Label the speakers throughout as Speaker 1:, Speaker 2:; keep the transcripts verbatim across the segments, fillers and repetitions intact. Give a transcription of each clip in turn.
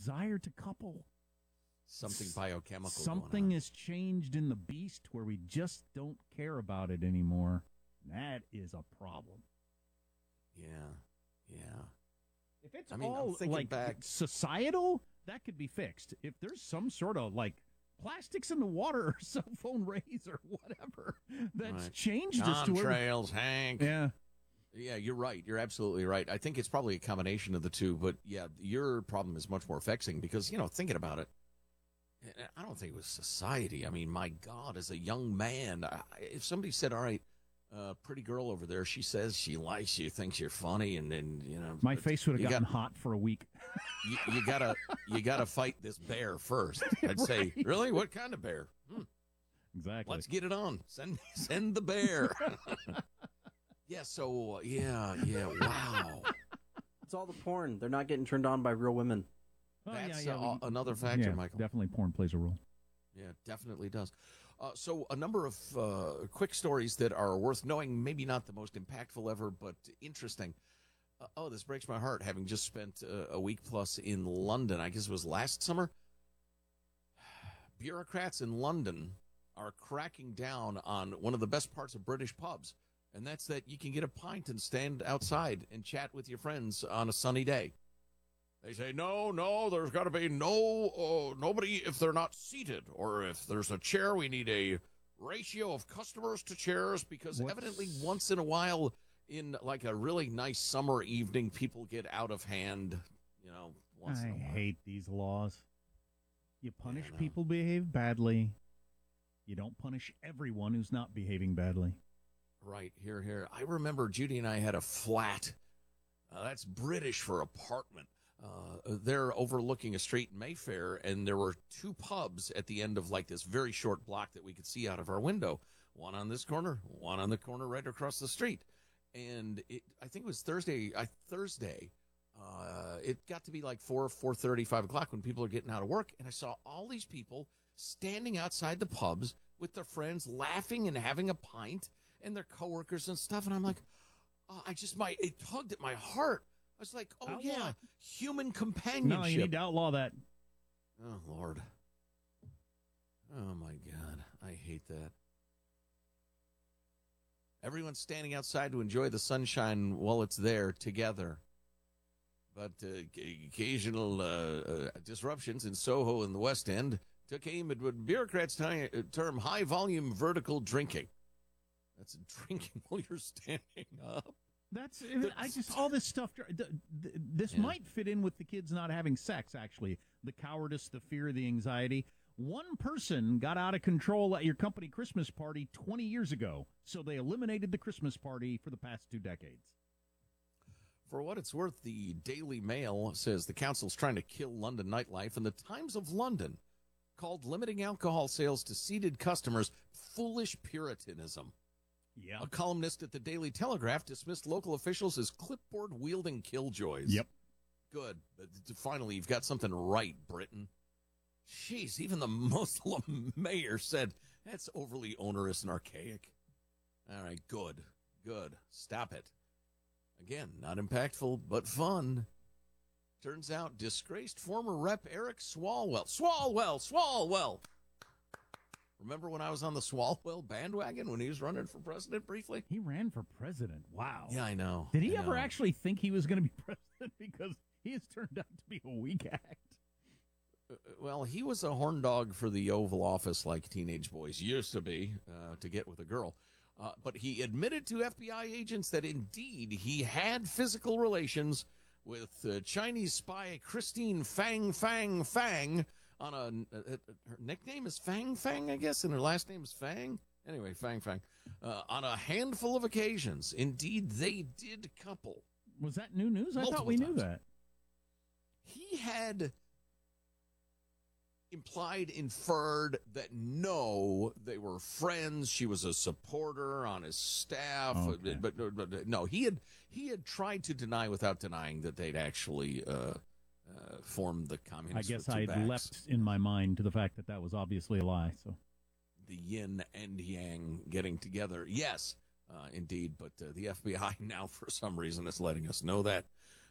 Speaker 1: desire to couple.
Speaker 2: Something biochemical.
Speaker 1: Something has changed in the beast where we just don't care about it anymore. That is a problem.
Speaker 2: Yeah, yeah.
Speaker 1: If it's
Speaker 2: I mean,
Speaker 1: all
Speaker 2: I'm thinking
Speaker 1: like
Speaker 2: back.
Speaker 1: societal, that could be fixed. If there's some sort of like plastics in the water or cell phone rays or whatever that's
Speaker 2: Right.
Speaker 1: changed us to where we-
Speaker 2: Contrails, Hank.
Speaker 1: Yeah.
Speaker 2: Yeah, you're right. You're absolutely right. I think it's probably a combination of the two. But yeah, your problem is much more vexing because, you know, thinking about it, I don't think it was society. I mean, my God, as a young man, I, if somebody said, all right, uh, pretty girl over there, she says she likes you, thinks you're funny, and then, you know.
Speaker 1: My face would have
Speaker 2: you
Speaker 1: gotten
Speaker 2: got,
Speaker 1: hot for a week.
Speaker 2: you, you gotta you gotta fight this bear first. I'd say,
Speaker 1: Right.
Speaker 2: really? What kind of bear? Hmm.
Speaker 1: Exactly.
Speaker 2: Let's get it on. Send send the bear. yeah, so, yeah, yeah, wow.
Speaker 3: It's all the porn. They're not getting turned on by real women.
Speaker 1: Oh,
Speaker 2: That's
Speaker 1: yeah, yeah,
Speaker 2: uh,
Speaker 1: we-
Speaker 2: another factor,
Speaker 1: yeah,
Speaker 2: Michael.
Speaker 1: Definitely porn plays a role.
Speaker 2: Yeah, definitely does. Uh, so a number of uh, quick stories that are worth knowing, maybe not the most impactful ever, but interesting. Uh, oh, this breaks my heart, having just spent uh, a week plus in London. I guess it was last summer. Bureaucrats in London are cracking down on one of the best parts of British pubs, and that's that you can get a pint and stand outside and chat with your friends on a sunny day. They say, no, no, there's got to be no, uh, nobody if they're not seated, or if there's a chair, we need a ratio of customers to chairs, because
Speaker 1: What's-
Speaker 2: evidently once in a while, in like a really nice summer evening, people get out of hand, you know, once
Speaker 1: I
Speaker 2: in a while.
Speaker 1: hate these laws. You punish
Speaker 2: Yeah, I know.
Speaker 1: people who behave badly. You don't punish everyone who's not behaving badly.
Speaker 2: Right, here, here. I remember Judy and I had a flat. Uh, that's British for apartment. Uh, they're overlooking a street in Mayfair, and there were two pubs at the end of like this very short block that we could see out of our window. One on this corner, one on the corner right across the street. And it, I think it was Thursday. I Thursday. Uh, it got to be like four, four thirty, five o'clock when people are getting out of work, and I saw all these people standing outside the pubs with their friends, laughing and having a pint, and their coworkers and stuff. And I'm like, oh, I just my it tugged at my heart. I was like, oh
Speaker 1: Outlaw
Speaker 2: yeah,
Speaker 1: it.
Speaker 2: human companionship.
Speaker 1: No, you need to outlaw that.
Speaker 2: Oh Lord. Oh my God, I hate that. Everyone's standing outside to enjoy the sunshine while it's there together. But uh, occasional uh, uh, disruptions in Soho and the West End took aim at what bureaucrats t- term high-volume vertical drinking. That's drinking while you're standing up.
Speaker 1: That's I just all this stuff. th- th- This
Speaker 2: Yeah.
Speaker 1: might fit in with the kids not having sex. Actually, the cowardice, the fear, the anxiety. One person got out of control at your company Christmas party twenty years ago, so they eliminated the Christmas party for the past two decades.
Speaker 2: For what it's worth, the Daily Mail says the council's trying to kill London nightlife, and the Times of London called limiting alcohol sales to seated customers foolish puritanism.
Speaker 1: Yeah.
Speaker 2: A columnist at the Daily Telegraph dismissed local officials as clipboard-wielding killjoys.
Speaker 1: Yep.
Speaker 2: Good. But finally, you've got something right, Britain. Jeez, even the Muslim mayor said that's overly onerous and archaic. All right, good. Good. Stop it. Again, not impactful, but fun. Turns out disgraced former rep Eric Swalwell. Swalwell! Swalwell! Remember when I was on the Swalwell bandwagon when he was running for president briefly?
Speaker 1: He ran for president. Wow.
Speaker 2: Yeah, I know.
Speaker 1: Did he
Speaker 2: I
Speaker 1: ever
Speaker 2: know.
Speaker 1: actually think he was going to be president? Because he has turned out to be a weak act.
Speaker 2: Well, he was a horn dog for the Oval Office like teenage boys used to be uh, to get with a girl. Uh, but he admitted to F B I agents that indeed he had physical relations with uh, Chinese spy Christine Fang Fang Fang on a, uh, uh, her nickname is Fang Fang, I guess, and her last name is Fang. Anyway, Fang Fang. Uh, on a handful of occasions, indeed, they did couple.
Speaker 1: Was that new news? I
Speaker 2: Multiple
Speaker 1: thought we knew
Speaker 2: times.
Speaker 1: that.
Speaker 2: He had implied, inferred that no, they were friends. She was a supporter on his staff,
Speaker 1: Okay.
Speaker 2: but, but, but no, he had he had tried to deny without denying that they'd actually uh, uh, formed the
Speaker 1: I
Speaker 2: communists.
Speaker 1: guess
Speaker 2: with two
Speaker 1: I
Speaker 2: backs.
Speaker 1: leapt in my mind to the fact that that was obviously a lie. So
Speaker 2: The yin and yang getting together. Yes, uh, indeed. But uh, the F B I now, for some reason, is letting us know that.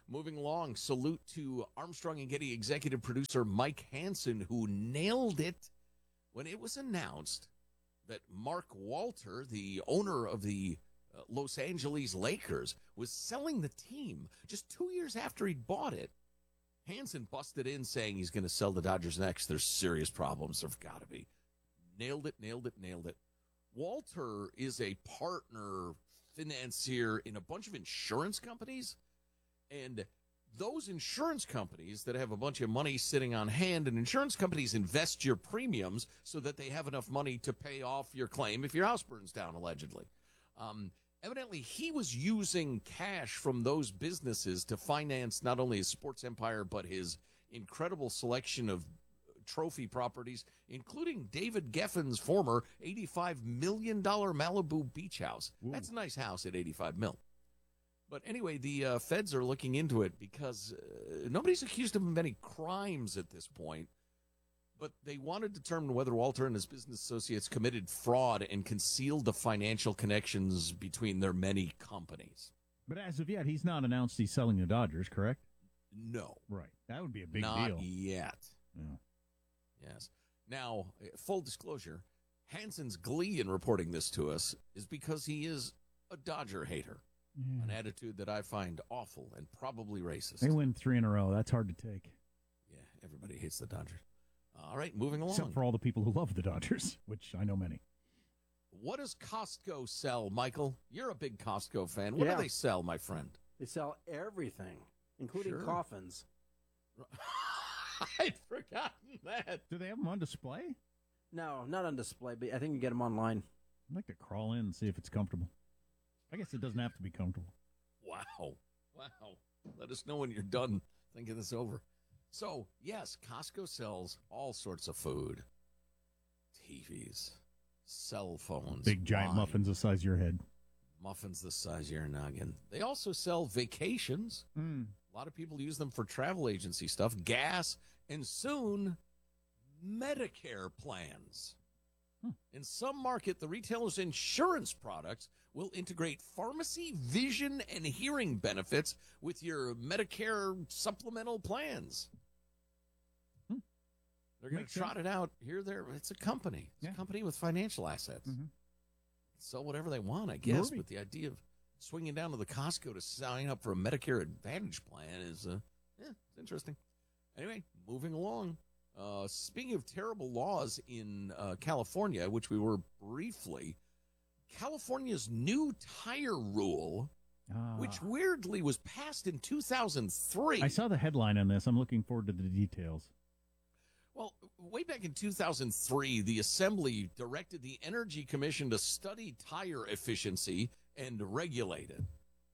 Speaker 2: moving along. Salute to Armstrong and Getty executive producer Mike Hansen, who nailed it when it was announced that Mark Walter, the owner of the uh, Los Angeles Lakers, was selling the team just two years after he'd bought it. Hansen busted in saying he's going to sell the Dodgers next. There's serious problems. There've got to be. Nailed it, nailed it, nailed it. Walter is a partner financier in a bunch of insurance companies. And those insurance companies that have a bunch of money sitting on hand, and insurance companies invest your premiums so that they have enough money to pay off your claim if your house burns down, allegedly. Um, evidently, he was using cash from those businesses to finance not only his sports empire, but his incredible selection of trophy properties, including David Geffen's former eighty-five million dollars Malibu beach house. Ooh. That's a nice house at eighty-five mil. But anyway, the uh, feds are looking into it because uh, nobody's accused him of any crimes at this point. But they want to determine whether Walter and his business associates committed fraud and concealed the financial connections between their many companies.
Speaker 1: But as of yet, he's not announced he's selling the Dodgers, correct?
Speaker 2: No.
Speaker 1: Right. That would be a big
Speaker 2: not
Speaker 1: deal.
Speaker 2: Not yet.
Speaker 1: Yeah.
Speaker 2: Yes. Now, full disclosure, Hansen's glee in reporting this to us is because he is a Dodger hater. Yeah. An attitude that I find awful and probably racist.
Speaker 1: They win three in a row. That's hard to take.
Speaker 2: Yeah, everybody hates the Dodgers. All right, moving along.
Speaker 1: Except for all the people who love the Dodgers, which I know many.
Speaker 2: What does Costco sell, Michael? You're a big Costco fan. What
Speaker 3: yeah.
Speaker 2: do they sell, my friend?
Speaker 3: They sell everything, including
Speaker 2: sure.
Speaker 3: coffins.
Speaker 2: I'd forgotten that.
Speaker 1: Do they have them on display?
Speaker 3: No, not on display, but I think you get them online.
Speaker 1: I'd like to crawl in and see if it's comfortable. I guess it doesn't have to be comfortable.
Speaker 2: Wow. Wow. Let us know when you're done thinking this over. So, yes, Costco sells all sorts of food. T Vs, cell phones.
Speaker 1: Big giant
Speaker 2: wine,
Speaker 1: muffins the size of your head.
Speaker 2: Muffins the size of your noggin. They also sell vacations.
Speaker 1: Mm.
Speaker 2: A lot of people use them for travel agency stuff, gas, and soon, Medicare plans. Hmm. In some market, the retailer's insurance products will integrate pharmacy, vision, and hearing benefits with your Medicare supplemental plans.
Speaker 1: Hmm.
Speaker 2: They're going to trot
Speaker 1: sense.
Speaker 2: it out here. There, it's a company. It's
Speaker 1: yeah.
Speaker 2: a company with financial assets.
Speaker 1: Mm-hmm.
Speaker 2: Sell whatever they want, I guess.
Speaker 1: Movie.
Speaker 2: But the idea of swinging down to the Costco to sign up for a Medicare Advantage plan is, uh, yeah, it's interesting. Anyway, moving along. Uh, speaking of terrible laws in uh, California, which we were briefly, California's new tire rule,
Speaker 1: ah.
Speaker 2: which weirdly was passed in two thousand three.
Speaker 1: I saw the headline on this. I'm looking forward to the details.
Speaker 2: Well, way back in two thousand three, the Assembly directed the Energy Commission to study tire efficiency and regulate it.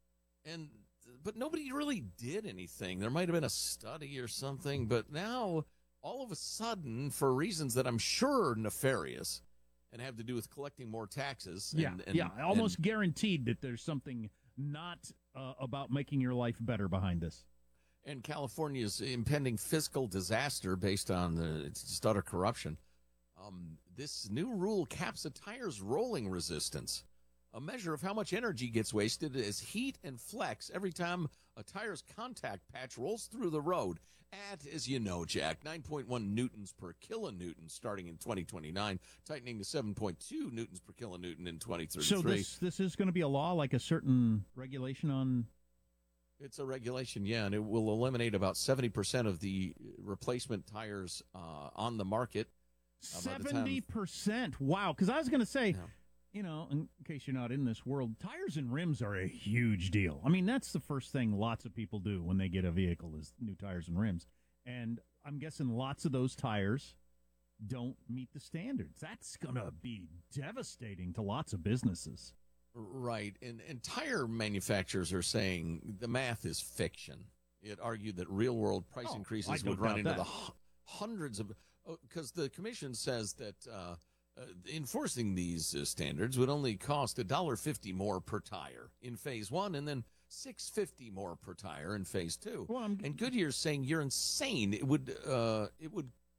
Speaker 2: And but nobody really did anything. There might have been a study or something, but now all of a sudden, for reasons that I'm sure are nefarious and have to do with collecting more taxes.
Speaker 1: Yeah,
Speaker 2: and, and,
Speaker 1: yeah, almost
Speaker 2: and,
Speaker 1: guaranteed that there's something not uh, about making your life better behind this.
Speaker 2: And California's impending fiscal disaster based on the its utter corruption. Um, this new rule caps a tire's rolling resistance, a measure of how much energy gets wasted as heat and flex every time a tire's contact patch rolls through the road at, as you know, Jack, nine point one newtons per kilonewton starting in twenty twenty-nine, tightening to seven point two newtons per kilonewton in twenty thirty-three.
Speaker 1: So this, this is going to be a law, like a certain regulation on...
Speaker 2: It's a regulation, yeah, and it will eliminate about seventy percent of the replacement tires uh, on the market. Uh,
Speaker 1: seventy percent? Wow, because I was going to say...
Speaker 2: Yeah.
Speaker 1: You know, in case you're not in this world, tires and rims are a huge deal. I mean, that's the first thing lots of people do when they get a vehicle is new tires and rims. And I'm guessing lots of those tires don't meet the standards. That's going to be devastating to lots of businesses.
Speaker 2: Right. And, and tire manufacturers are saying the math is fiction. It argued that real-world price
Speaker 1: oh,
Speaker 2: increases would run into that. the hu- hundreds of... Because the commission says that... Uh, Uh, enforcing these uh, standards would only cost one dollar fifty more per tire in phase one and then six dollars fifty more per tire in phase two.
Speaker 1: Well, I'm...
Speaker 2: And Goodyear's saying you're insane. It would uh, it would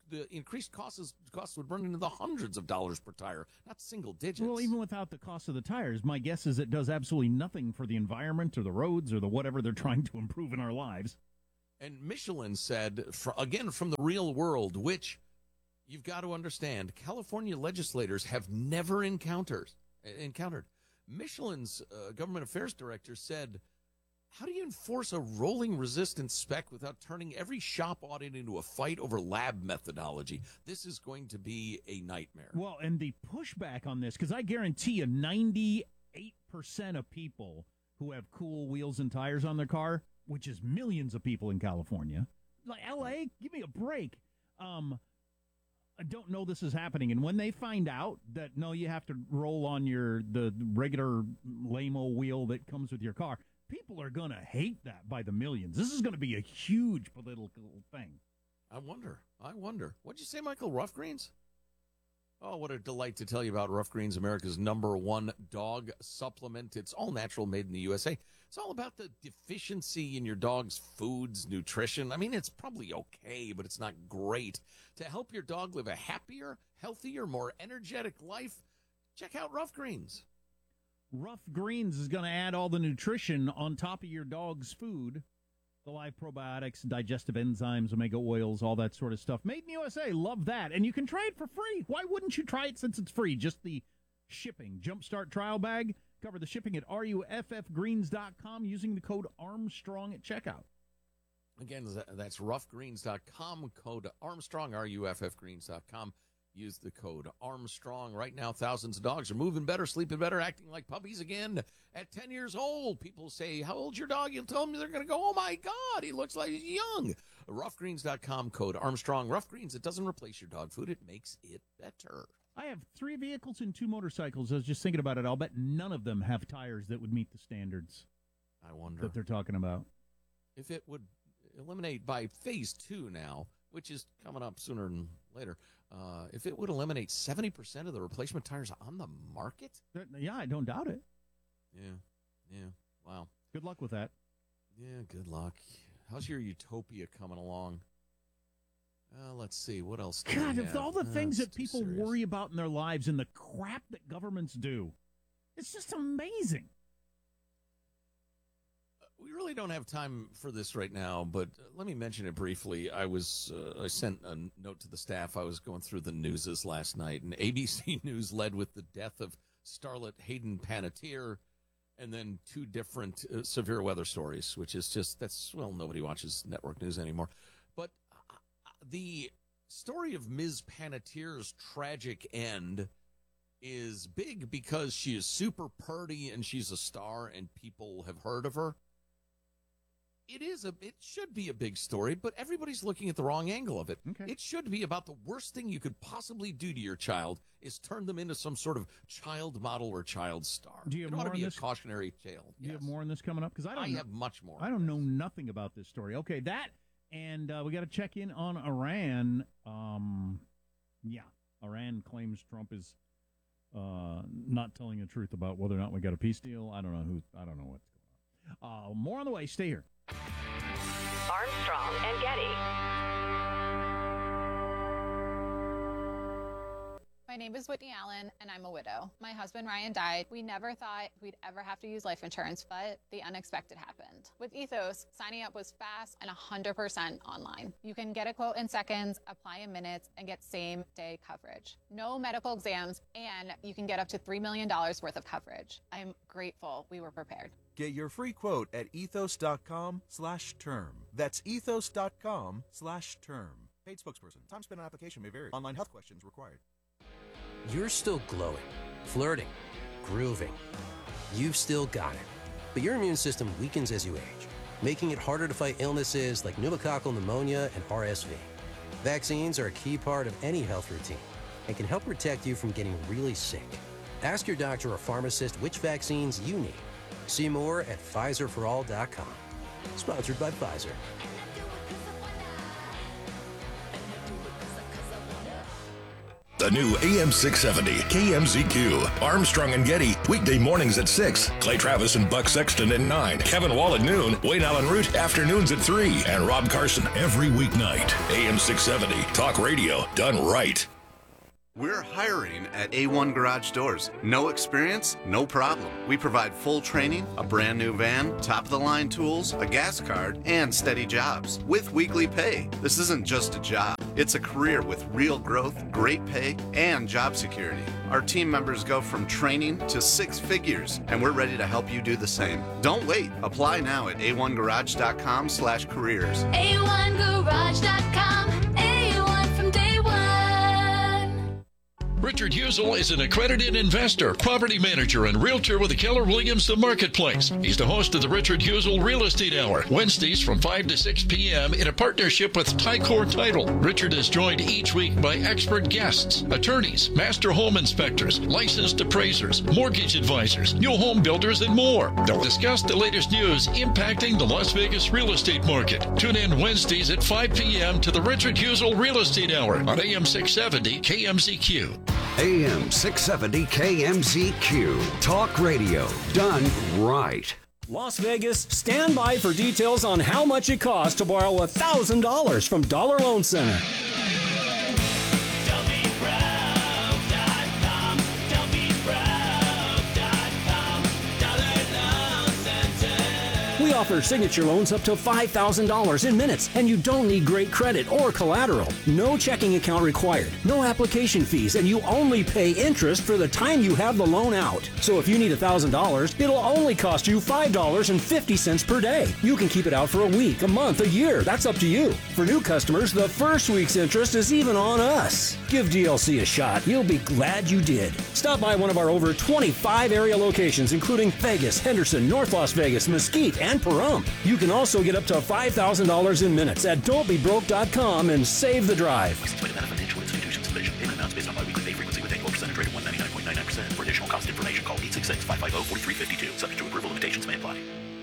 Speaker 2: the increased costs costs would run into the hundreds of dollars per tire, not single digits.
Speaker 1: Well, even without the cost of the tires, my guess is it does absolutely nothing for the environment or the roads or the whatever they're trying to improve in our lives.
Speaker 2: And Michelin said, for, again, from the real world, which you've got to understand, California legislators have never encountered. encountered. Michelin's uh, government affairs director said, how do you enforce a rolling resistance spec without turning every shop audit into a fight over lab methodology? This is going to be a nightmare.
Speaker 1: Well, and the pushback on this, because I guarantee you ninety-eight percent of people who have cool wheels and tires on their car, which is millions of people in California, like L A, give me a break, um, I don't know this is happening. And when they find out that, no, you have to roll on your the regular lame-o wheel that comes with your car, people are going to hate that by the millions. This is going to be a huge political thing.
Speaker 2: I wonder. I wonder. What'd you say, Michael? Rough Greens? Oh, what a delight to tell you about Rough Greens, America's number one dog supplement. It's all natural, made in the U S A. It's all about the deficiency in your dog's foods, nutrition. I mean, it's probably okay, but it's not great. To help your dog live a happier, healthier, more energetic life, check out Rough Greens.
Speaker 1: Rough Greens is going to add all the nutrition on top of your dog's food. The live probiotics, digestive enzymes, omega oils, all that sort of stuff. Made in the U S A. Love that. And you can try it for free. Why wouldn't you try it since it's free? Just the shipping. Jumpstart trial bag. Cover the shipping at R U F F greens dot com using the code Armstrong at checkout.
Speaker 2: Again, that's rough greens dot com, code Armstrong, R U F F greens dot com. Use the code Armstrong. Right now, thousands of dogs are moving better, sleeping better, acting like puppies again. At ten years old, people say, how old's your dog? You'll tell them they're going to go, oh, my God, he looks like he's young. rough greens dot com, code Armstrong. Rough Greens, it doesn't replace your dog food. It makes it better.
Speaker 1: I have three vehicles and two motorcycles. I was just thinking about it. I'll bet none of them have tires that would meet the standards
Speaker 2: I wonder
Speaker 1: that they're talking about.
Speaker 2: If it would eliminate by phase two now, which is coming up sooner than later, uh, if it would eliminate seventy percent of the replacement tires on the market?
Speaker 1: Yeah, I don't doubt it.
Speaker 2: Yeah, yeah, wow.
Speaker 1: Good luck with that.
Speaker 2: Yeah, good luck. How's your utopia coming along? Uh, let's see, what else do
Speaker 1: God,
Speaker 2: we
Speaker 1: of
Speaker 2: have?
Speaker 1: all the
Speaker 2: Uh,
Speaker 1: things
Speaker 2: it's
Speaker 1: that
Speaker 2: too
Speaker 1: people
Speaker 2: serious.
Speaker 1: worry about in their lives and the crap that governments do, it's just amazing.
Speaker 2: We really don't have time for this right now, but uh, let me mention it briefly. I was uh, I sent a note to the staff. I was going through the newses last night, and A B C News led with the death of starlet Hayden Panettiere, and then two different uh, severe weather stories, which is just, that's, well, nobody watches network news anymore. But uh, the story of Miz Panettiere's tragic end is big because she is super purdy and she's a star and people have heard of her. It is a, it should be a big story, but everybody's looking at the wrong angle of it.
Speaker 1: Okay.
Speaker 2: It should be about the worst thing you could possibly do to your child is turn them into some sort of child model or child star.
Speaker 1: Do you have
Speaker 2: it ought
Speaker 1: more
Speaker 2: to
Speaker 1: on
Speaker 2: be
Speaker 1: this?
Speaker 2: a cautionary tale.
Speaker 1: Do you
Speaker 2: Yes.
Speaker 1: have more on this coming up? Because I don't.
Speaker 2: I
Speaker 1: know,
Speaker 2: have much more.
Speaker 1: I don't know nothing about this story. Okay, that and uh, we got to check in on Iran. Um, yeah, Iran claims Trump is uh, not telling the truth about whether or not we got a peace deal. I don't know who. I don't know what's going on. Uh, more on the way. Stay here.
Speaker 4: Armstrong and Getty.
Speaker 5: My name is Whitney Allen, and I'm a widow. My husband, Ryan, died. We never thought we'd ever have to use life insurance, but the unexpected happened. With Ethos, signing up was fast and one hundred percent online. You can get a quote in seconds, apply in minutes, and get same-day coverage. No medical exams, and you can get up to three million dollars worth of coverage. I'm grateful we were prepared.
Speaker 6: Get your free quote at ethos.com slash term. That's ethos.com slash term. Paid spokesperson. Time spent on application may vary. Online health questions required.
Speaker 7: You're still glowing, flirting, grooving. You've still got it. But your immune system weakens as you age, making it harder to fight illnesses like pneumococcal pneumonia and R S V. Vaccines are a key part of any health routine and can help protect you from getting really sick. Ask your doctor or pharmacist which vaccines you need. See more at Pfizer for all dot com. Sponsored by Pfizer.
Speaker 4: The new A M six seventy K M Z Q. Armstrong and Getty, weekday mornings at six. Clay Travis and Buck Sexton at nine. Kevin Wall at noon. Wayne Allen Root, afternoons at three. And Rob Carson every weeknight. A M six seventy, talk radio done right.
Speaker 8: We're hiring at A one Garage Doors. No experience? No problem. We provide full training, a brand new van, top-of-the-line tools, a gas card, and steady jobs with weekly pay. This isn't just a job. It's a career with real growth, great pay, and job security. Our team members go from training to six figures, and we're ready to help you do the same. Don't wait. Apply now at A one garage dot com slash careers.
Speaker 9: A one garage dot com. A one from day one.
Speaker 10: Richard Husel is an accredited investor, property manager, and realtor with the Keller Williams The Marketplace. He's the host of the Richard Husel Real Estate Hour, Wednesdays from five to six p.m. in a partnership with Tycor Title. Richard is joined each week by expert guests, attorneys, master home inspectors, licensed appraisers, mortgage advisors, new home builders, and more. They'll discuss the latest news impacting the Las Vegas real estate market. Tune in Wednesdays at five p.m. to the Richard Husel Real Estate Hour on A M six seventy K M Z Q.
Speaker 11: A M six seventy K M Z Q. Talk radio done right.
Speaker 12: Las Vegas, stand by for details on how much it costs to borrow one thousand dollars from Dollar Loan Center. We offer signature loans up to five thousand dollars in minutes, and you don't need great credit or collateral. No checking account required, no application fees, and you only pay interest for the time you have the loan out. So if you need one thousand dollars, it'll only cost you five dollars and fifty cents per day. You can keep it out for a week, a month, a year. That's up to you. For new customers, the first week's interest is even on us. Give D L C a shot. You'll be glad you did. Stop by one of our over twenty-five area locations, including Vegas, Henderson, North Las Vegas, Mesquite, and Pahrump. You can also get up to five thousand dollars in minutes at don't be broke dot com and save the drive.
Speaker 13: Financial institutions division. Payment amounts based on biweekly pay frequency with annual percentage rate of one ninety-nine point nine nine percent. For additional cost information, call eight six six, five five zero, four three five two. Subject to approval, limitations may apply.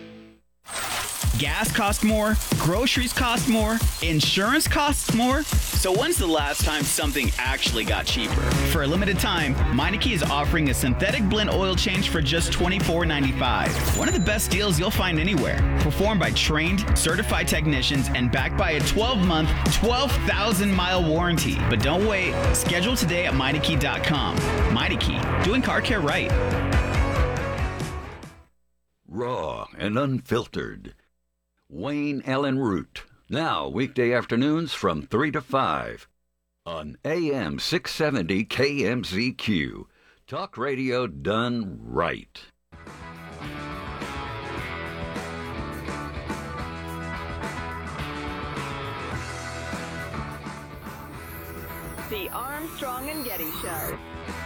Speaker 14: Gas costs more, groceries cost more, insurance costs more. So when's the last time something actually got cheaper? For a limited time, Meineke is offering a synthetic blend oil change for just twenty-four ninety-five. One of the best deals you'll find anywhere. Performed by trained, certified technicians and backed by a twelve-month, twelve thousand mile warranty. But don't wait. Schedule today at Meineke dot com. Meineke, doing car care right.
Speaker 15: Raw and unfiltered. Wayne Allen Root, now weekday afternoons from three to five on A M six seventy K M Z Q. Talk radio done right.
Speaker 16: The Armstrong and Getty Show.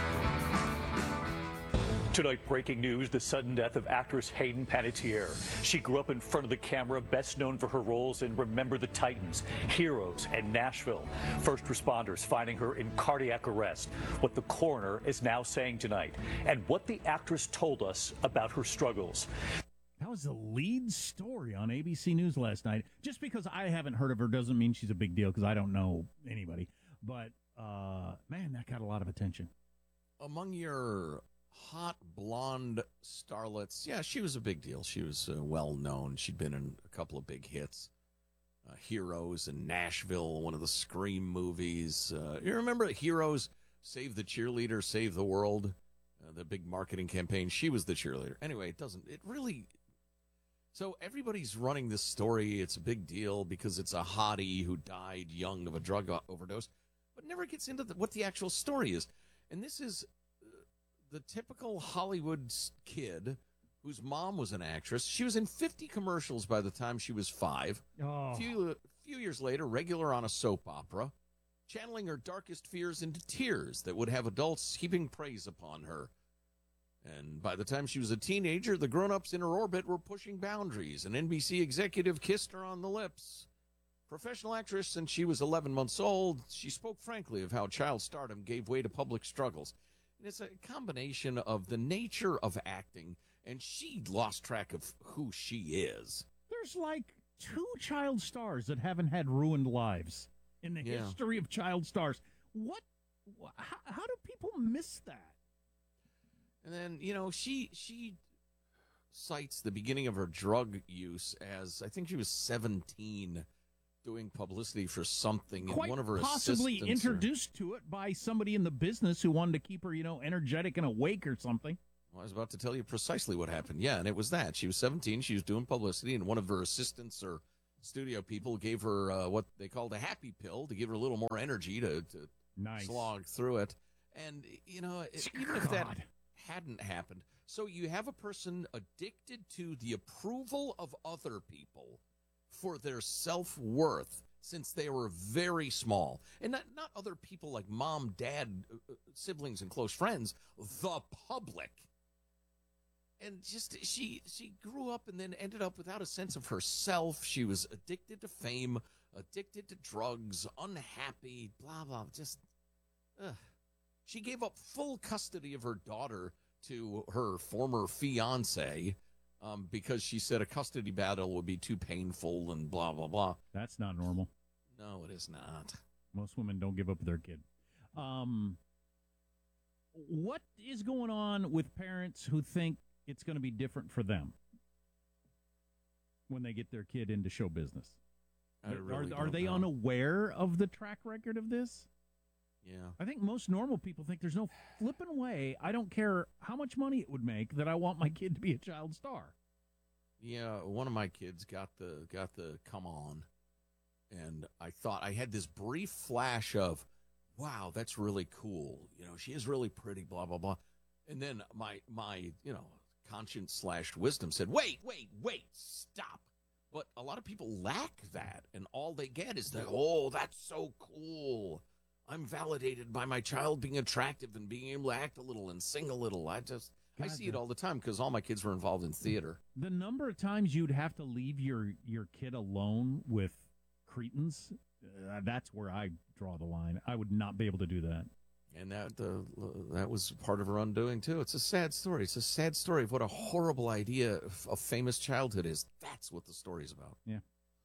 Speaker 17: Tonight, breaking news, the sudden death of actress Hayden Panettiere. She grew up in front of the camera, best known for her roles in Remember the Titans, Heroes, and Nashville. First responders finding her in cardiac arrest. What the coroner is now saying tonight, and what the actress told us about her struggles.
Speaker 1: That was the lead story on A B C News last night. Just because I haven't heard of her doesn't mean she's a big deal, because I don't know anybody. But, uh, man, that got a lot of attention.
Speaker 2: Among your hot blonde starlets, yeah, she was a big deal. She was uh, well known. She'd been in a couple of big hits, uh, Heroes and Nashville, one of the Scream movies. Uh, you remember Heroes, Save the Cheerleader, Save the World, uh, the big marketing campaign? She was the cheerleader. Anyway, it doesn't, it really, so everybody's running this story. It's a big deal because it's a hottie who died young of a drug overdose, but never gets into the, what the actual story is. And this is the typical Hollywood kid whose mom was an actress. She was in fifty commercials by the time she was five.
Speaker 1: Oh.
Speaker 2: A few, few years later, regular on a soap opera, channeling her darkest fears into tears that would have adults heaping praise upon her. And by the time she was a teenager, the grown-ups in her orbit were pushing boundaries. An N B C executive kissed her on the lips. Professional actress since she was eleven months old, she spoke frankly of how child stardom gave way to public struggles. And it's a combination of the nature of acting, and she lost track of who she is.
Speaker 1: There's like two child stars that haven't had ruined lives in the
Speaker 2: Yeah.
Speaker 1: history of child stars. What How, how do people miss that?
Speaker 2: And then, you know, she she cites the beginning of her drug use as, I think she was seventeen, doing publicity for something.
Speaker 1: Quite
Speaker 2: and one of her
Speaker 1: possibly
Speaker 2: assistants or-
Speaker 1: introduced to it by somebody in the business who wanted to keep her, you know, energetic and awake or something.
Speaker 2: Well, I was about to tell you precisely what happened. Yeah, and it was that. She was seventeen. She was doing publicity, and one of her assistants or studio people gave her uh, what they called a happy pill to give her a little more energy to, to
Speaker 1: nice.
Speaker 2: slog through it. And, you know, it, even if that hadn't happened, so you have a person addicted to the approval of other people for their self-worth since they were very small. And not, not other people like mom, dad, uh, siblings, and close friends, the public. And just she she grew up and then ended up without a sense of herself. She was addicted to fame, addicted to drugs, unhappy, blah, blah, just, ugh. She gave up full custody of her daughter to her former fiance um, because she said a custody battle would be too painful and blah, blah, blah.
Speaker 1: That's not normal.
Speaker 2: No, it is not.
Speaker 1: Most women don't give up their kid. Um, what is going on with parents who think it's going to be different for them when they get their kid into show business?
Speaker 2: I really
Speaker 1: are are
Speaker 2: don't
Speaker 1: they
Speaker 2: know.
Speaker 1: unaware of the track record of this?
Speaker 2: Yeah.
Speaker 1: I think most normal people think there's no flipping way. I don't care how much money it would make that I want my kid to be a child star.
Speaker 2: Yeah, one of my kids got the got the come on, and I thought I had this brief flash of, wow, that's really cool. You know, she is really pretty, blah, blah, blah. And then my my, you know, conscience slash wisdom said, wait, wait, wait, stop. But a lot of people lack that, and all they get is that, oh, that's so cool. I'm validated by my child being attractive and being able to act a little and sing a little. I just, I
Speaker 1: God,
Speaker 2: see it all the time because all my kids were involved in theater.
Speaker 1: The number of times you'd have to leave your, your kid alone with cretins, uh, that's where I draw the line. I would not be able to do that.
Speaker 2: And that uh, that was part of her undoing, too. It's a sad story. It's a sad story of what a horrible idea of, of famous childhood is. That's what the story's about.
Speaker 1: Yeah.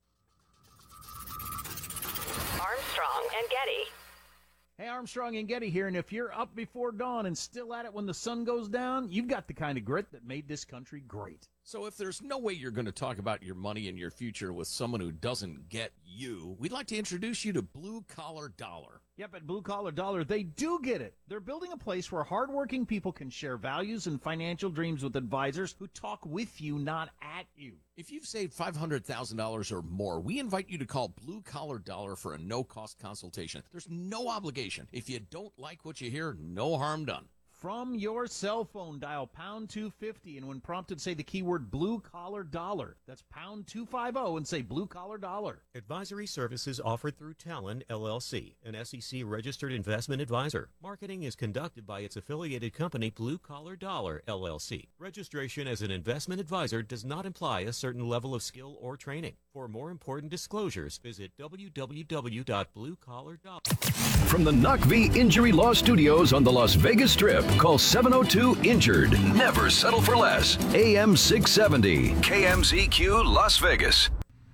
Speaker 16: Armstrong and Getty.
Speaker 1: Hey, Armstrong and Getty here, and if you're up before dawn and still at it when the sun goes down, you've got the kind of grit that made this country great.
Speaker 2: So if there's no way you're going to talk about your money and your future with someone who doesn't get you, we'd like to introduce you to Blue Collar Dollar.
Speaker 1: Yep, at Blue Collar Dollar, they do get it. They're building a place where hardworking people can share values and financial dreams with advisors who talk with you, not at you.
Speaker 2: If you've saved five hundred thousand dollars or more, we invite you to call Blue Collar Dollar for a no-cost consultation. There's no obligation. If you don't like what you hear, no harm done.
Speaker 1: From your cell phone, dial pound two fifty, and when prompted, say the keyword Blue Collar Dollar. That's pound two fifty and say Blue Collar Dollar.
Speaker 18: Advisory services offered through Talon, L L C, an S E C-registered investment advisor. Marketing is conducted by its affiliated company, Blue Collar Dollar, L L C. Registration as an investment advisor does not imply a certain level of skill or training. For more important disclosures, visit w w w dot blue collar dollar.
Speaker 4: From the N U C V Injury Law Studios on the Las Vegas Strip, call seven oh two INJURED. Never settle for less. A M six seventy, K M Z Q, Las Vegas.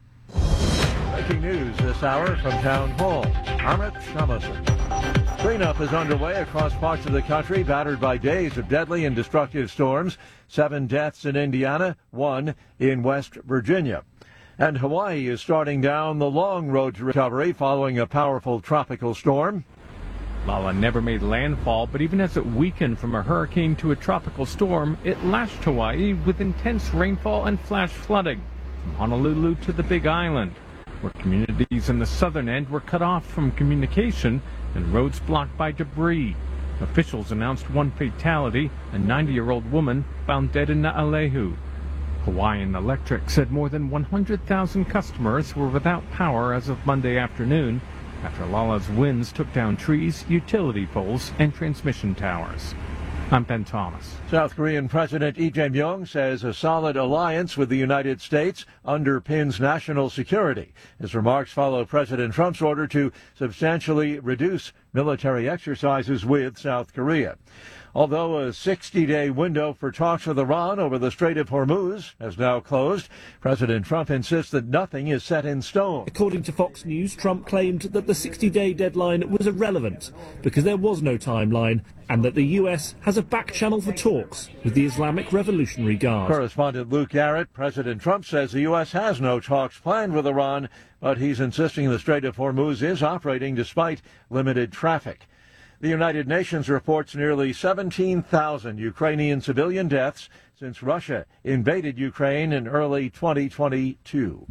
Speaker 19: Breaking news this hour from Town Hall. Amit Thomason. Cleanup is underway across parts of the country battered by days of deadly and destructive storms. Seven deaths in Indiana, one in West Virginia. And Hawaii is starting down the long road to recovery following a powerful tropical storm.
Speaker 20: Lala never made landfall, but even as it weakened from a hurricane to a tropical storm, it lashed Hawaii with intense rainfall and flash flooding, from Honolulu to the Big Island, where communities in the southern end were cut off from communication and roads blocked by debris. Officials announced one fatality, a ninety-year-old woman found dead in Naalehu. Hawaiian Electric said more than one hundred thousand customers were without power as of Monday afternoon after Lala's winds took down trees, utility poles, and transmission towers. I'm Ben Thomas.
Speaker 19: South Korean President Lee Jae-myung says a solid alliance with the United States underpins national security. His remarks follow President Trump's order to substantially reduce military exercises with South Korea. Although a sixty-day window for talks with Iran over the Strait of Hormuz has now closed, President Trump insists that nothing is set in stone.
Speaker 21: According to Fox News, Trump claimed that the sixty-day deadline was irrelevant because there was no timeline and that the U S has a back channel for talks with the Islamic Revolutionary Guard.
Speaker 19: Correspondent Luke Garrett, President Trump says the U S has no talks planned with Iran, but he's insisting the Strait of Hormuz is operating despite limited traffic. The United Nations reports nearly seventeen thousand Ukrainian civilian deaths since Russia invaded Ukraine in early twenty twenty-two.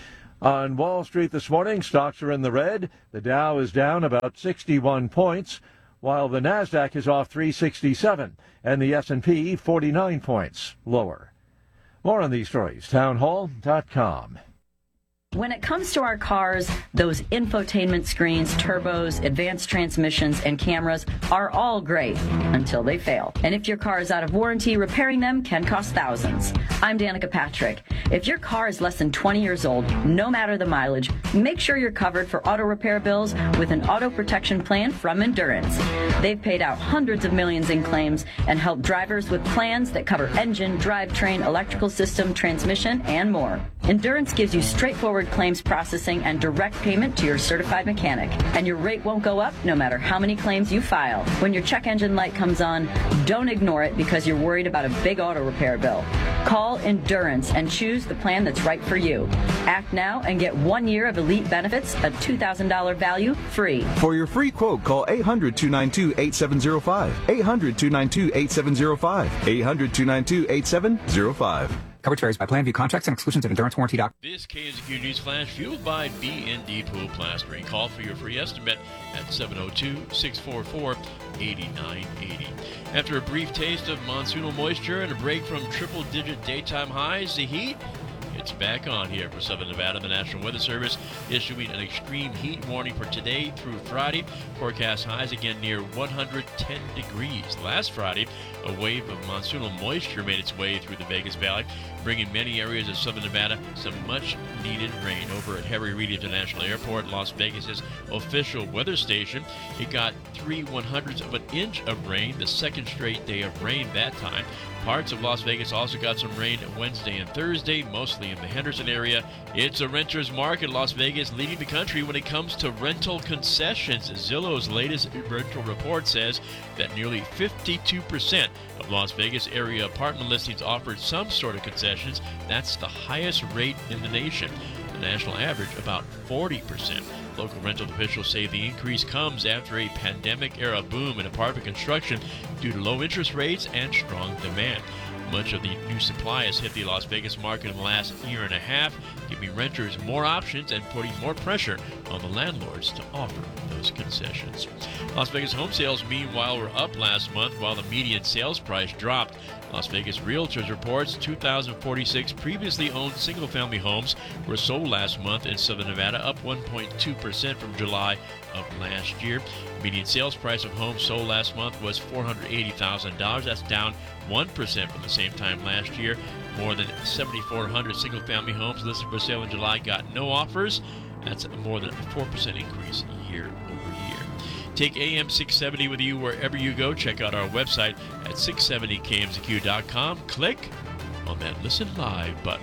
Speaker 19: On Wall Street this morning, stocks are in the red. The Dow is down about sixty-one points, while the Nasdaq is off three sixty-seven, and the S and P forty-nine points lower. More on these stories, townhall dot com.
Speaker 22: When it comes to our cars, those infotainment screens, turbos, advanced transmissions, and cameras are all great until they fail. And if your car is out of warranty, repairing them can cost thousands. I'm Danica Patrick. If your car is less than twenty years old, no matter the mileage, make sure you're covered for auto repair bills with an auto protection plan from Endurance. They've paid out hundreds of millions in claims and helped drivers with plans that cover engine, drivetrain, electrical system, transmission, and more. Endurance gives you straightforward claims processing and direct payment to your certified mechanic. And your rate won't go up no matter how many claims you file. When your check engine light comes on, don't ignore it because you're worried about a big auto repair bill. Call Endurance and choose the plan that's right for you. Act now and get one year of elite benefits, a two thousand dollars value, free.
Speaker 6: For your free quote, call eight hundred, two nine two, eight seven zero five. eight hundred, two nine two, eight seven zero five. eight hundred, two nine two, eight seven zero five.
Speaker 23: Coverage varies by plan. View contracts and exclusions at endurance warranty dot com.
Speaker 24: This K M Z Q News Flash fueled by B and D Pool Plastering. Call for your free estimate at seven oh two, six four four, eight nine eight oh. After a brief taste of monsoonal moisture and a break from triple-digit daytime highs, the heat it's back on here for Southern Nevada. The National Weather Service issuing an extreme heat warning for today through Friday. Forecast highs again near one hundred ten degrees. Last Friday, a wave of monsoonal moisture made its way through the Vegas Valley, bringing many areas of Southern Nevada some much-needed rain. Over at Harry Reid International Airport, Las Vegas's official weather station, it got three one-hundredths of an inch of rain, the second straight day of rain that time. Parts of Las Vegas also got some rain Wednesday and Thursday, mostly in the Henderson area. It's a renter's market. Las Vegas leading the country when it comes to rental concessions. Zillow's latest rental report says that nearly fifty-two percent of Las Vegas area apartment listings offered some sort of concessions. That's the highest rate in the nation. The national average, about forty percent. Local rental officials say the increase comes after a pandemic-era boom in apartment construction due to low interest rates and strong demand. Much of the new supply has hit the Las Vegas market in the last year and a half, giving renters more options and putting more pressure on the landlords to offer those concessions. Las Vegas home sales, meanwhile, were up last month while the median sales price dropped. Las Vegas Realtors reports two thousand forty-six previously owned single-family homes were sold last month in Southern Nevada, up one point two percent from July of last year. Median sales price of homes sold last month was four hundred eighty thousand dollars. That's down one percent from the same time last year. More than seven thousand four hundred single-family homes listed for sale in July got no offers. That's more than a four percent increase year over year. Take A M six seventy with you wherever you go. Check out our website at six seventy K M Z Q dot com. Click on that Listen Live button.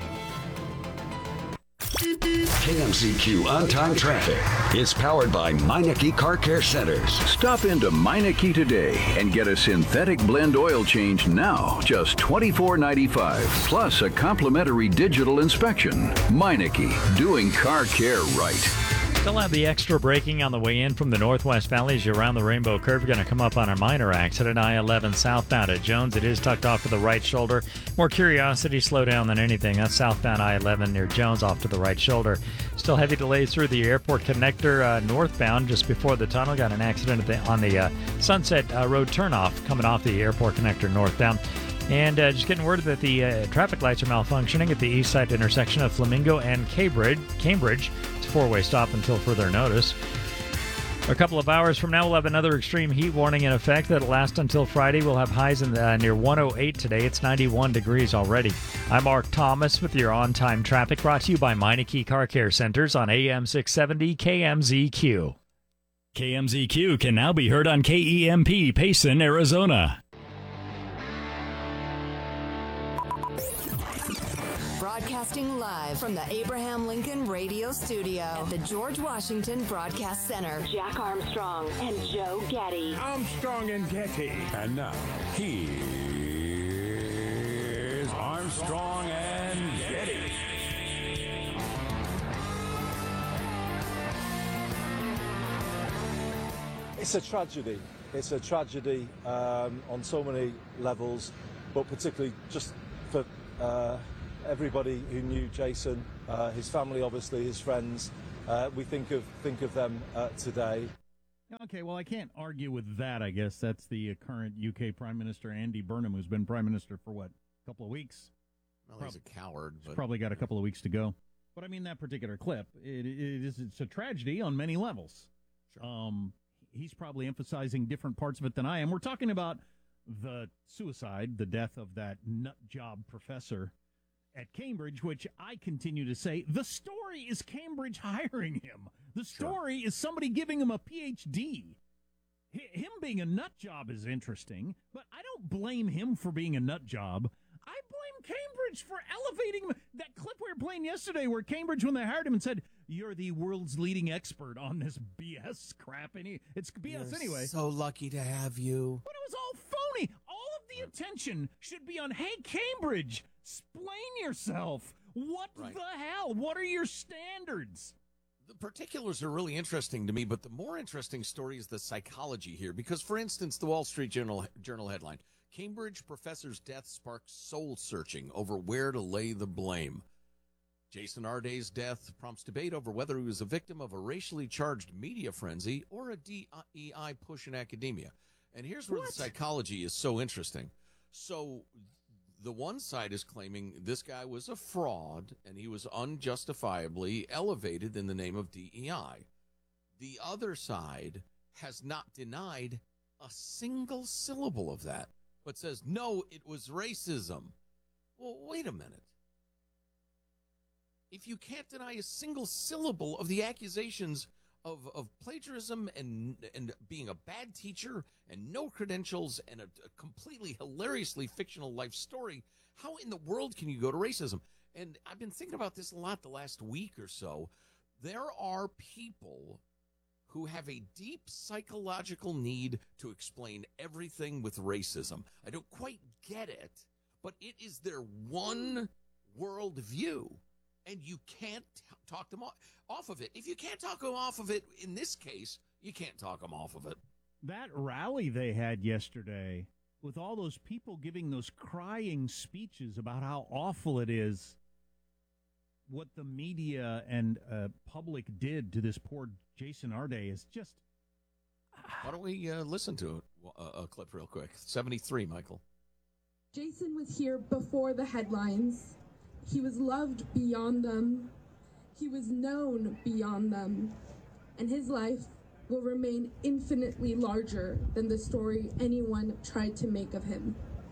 Speaker 11: K M Z Q On-Time Traffic is powered by Meineke Car Care Centers.
Speaker 25: Stop into Meineke today and get a synthetic blend oil change now, just twenty-four ninety-five, plus a complimentary digital inspection. Meineke, doing car care right.
Speaker 26: Still have the extra braking on the way in from the Northwest Valley as you're around the Rainbow Curve. You're going to come up on a minor accident, I eleven southbound at Jones. It is tucked off to the right shoulder. More curiosity, slow down than anything. That's southbound I eleven near Jones off to the right shoulder. Still heavy delays through the airport connector uh, northbound just before the tunnel. Got an accident at the, on the uh, Sunset uh, Road turnoff coming off the airport connector northbound. And uh, just getting word that the uh, traffic lights are malfunctioning at the east side intersection of Flamingo and Cambridge. Cambridge. It's a four-way stop until further notice. A couple of hours from now, we'll have another extreme heat warning in effect that'll last until Friday. We'll have highs in the, uh, near one oh eight today. It's ninety-one degrees already. I'm Mark Thomas with your on-time traffic, brought to you by Meineke Car Care Centers on A M six seventy K M Z Q.
Speaker 3: K M Z Q can now be heard on K E M P Payson, Arizona.
Speaker 5: Broadcasting live from the Abraham Lincoln Radio Studio at the George Washington Broadcast Center.
Speaker 16: Jack Armstrong and Joe Getty.
Speaker 7: Armstrong and Getty. And now, here's Armstrong and Getty.
Speaker 8: It's a tragedy. It's a tragedy um, on so many levels, but particularly just for uh, everybody who knew Jason, uh, his family, obviously, his friends. Uh, we think of think of them uh, today.
Speaker 1: Okay, well, I can't argue with that, I guess. That's the uh, current U K Prime Minister, Andy Burnham, who's been Prime Minister for, what, a couple of weeks?
Speaker 2: Well, he's a coward.
Speaker 1: He's
Speaker 2: But
Speaker 1: probably got a couple of weeks to go. But, I mean, that particular clip, it, it is it's a tragedy on many levels.
Speaker 2: Sure.
Speaker 1: Um, he's probably emphasizing different parts of it than I am. We're talking about the suicide, the death of that nut job professor at Cambridge, which I continue to say, the story is Cambridge hiring him. The story sure. is somebody giving him a P H D. H- him being a nut job is interesting, but I don't blame him for being a nut job. I blame Cambridge for elevating him. That clip we were playing yesterday where Cambridge, when they hired him and said, you're the world's leading expert on this B S crap. And he, it's B S
Speaker 2: You're
Speaker 1: anyway.
Speaker 2: So lucky to have you.
Speaker 1: But it was all phony. All of the attention should be on, hey, Cambridge, explain yourself. What
Speaker 2: Right.
Speaker 1: the hell? What are your standards?
Speaker 2: The particulars are really interesting to me, but the more interesting story is the psychology here. Because, for instance, the Wall Street Journal, Journal headline, Cambridge professor's death sparks soul-searching over where to lay the blame. Jason Arday's death prompts debate over whether he was a victim of a racially charged media frenzy or a D E I push in academia. And here's where
Speaker 1: What?
Speaker 2: the psychology is so interesting. So the one side is claiming this guy was a fraud and he was unjustifiably elevated in the name of D E I. The other side has not denied a single syllable of that, but says, no, it was racism. Well, wait a minute. If you can't deny a single syllable of the accusations of, of plagiarism and and being a bad teacher and no credentials and a, a completely hilariously fictional life story, how in the world can you go to racism? And I've been thinking about this a lot the last week or so. There are people who have a deep psychological need to explain everything with racism. I don't quite get it, but it is their one world view. And you can't t- talk them off, off of it. If you can't talk them off of it, in this case, you can't talk them off of it.
Speaker 1: That rally they had yesterday with all those people giving those crying speeches about how awful it is what the media and uh, public did to this poor Jason Arday is just...
Speaker 2: Why don't we uh, listen to it, uh, a clip real quick? seventy-three, Michael.
Speaker 9: Jason was here before the headlines. He was loved beyond them. He was known beyond them. And his life will remain infinitely larger than the story anyone tried to make of him.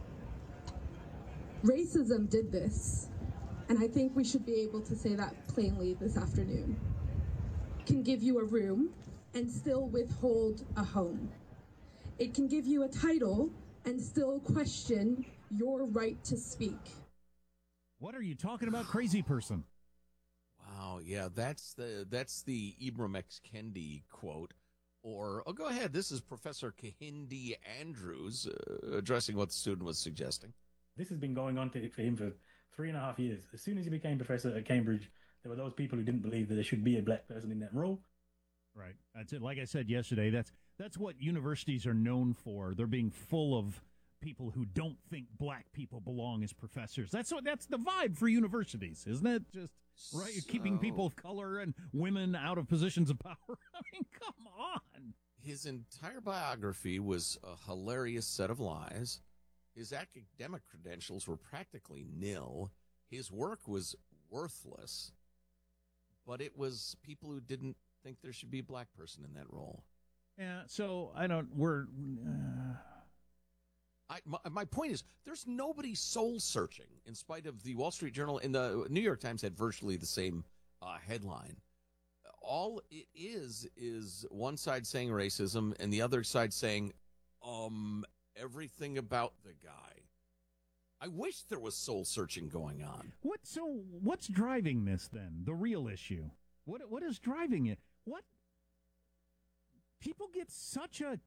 Speaker 9: Racism did this, and I think we should be able to say that plainly this afternoon. It can give you a room and still withhold a home. It can give you a title and still question your right to speak.
Speaker 1: What are you talking about, crazy person?
Speaker 2: Wow, yeah, that's the that's the Ibram X. Kendi quote. Or, oh, go ahead. This is Professor Kehinde Andrews uh, addressing what the student was suggesting.
Speaker 10: This has been going on to, for him for three and a half years. As soon as he became professor at Cambridge, there were those people who didn't believe that there should be a black person in that role.
Speaker 1: Right. That's it. Like I said yesterday, that's that's what universities are known for. They're being full of people who don't think black people belong as professors. That's what that's the vibe for universities, isn't it? Just right,
Speaker 2: So-
Speaker 1: keeping people of color and women out of positions of power. I mean, come on.
Speaker 2: His entire biography was a hilarious set of lies. His academic credentials were practically nil. His work was worthless. But it was people who didn't think there should be a black person in that role.
Speaker 1: Yeah. So I don't. We're. Uh,
Speaker 2: I, my, my point is, there's nobody soul-searching, in spite of the Wall Street Journal and the New York Times had virtually the same uh, headline. all it is is one side saying racism and the other side saying, um, everything about the guy. I wish there was soul searching going on.
Speaker 1: What? So what's driving this then? The real issue. What? What is driving it? What? People get such a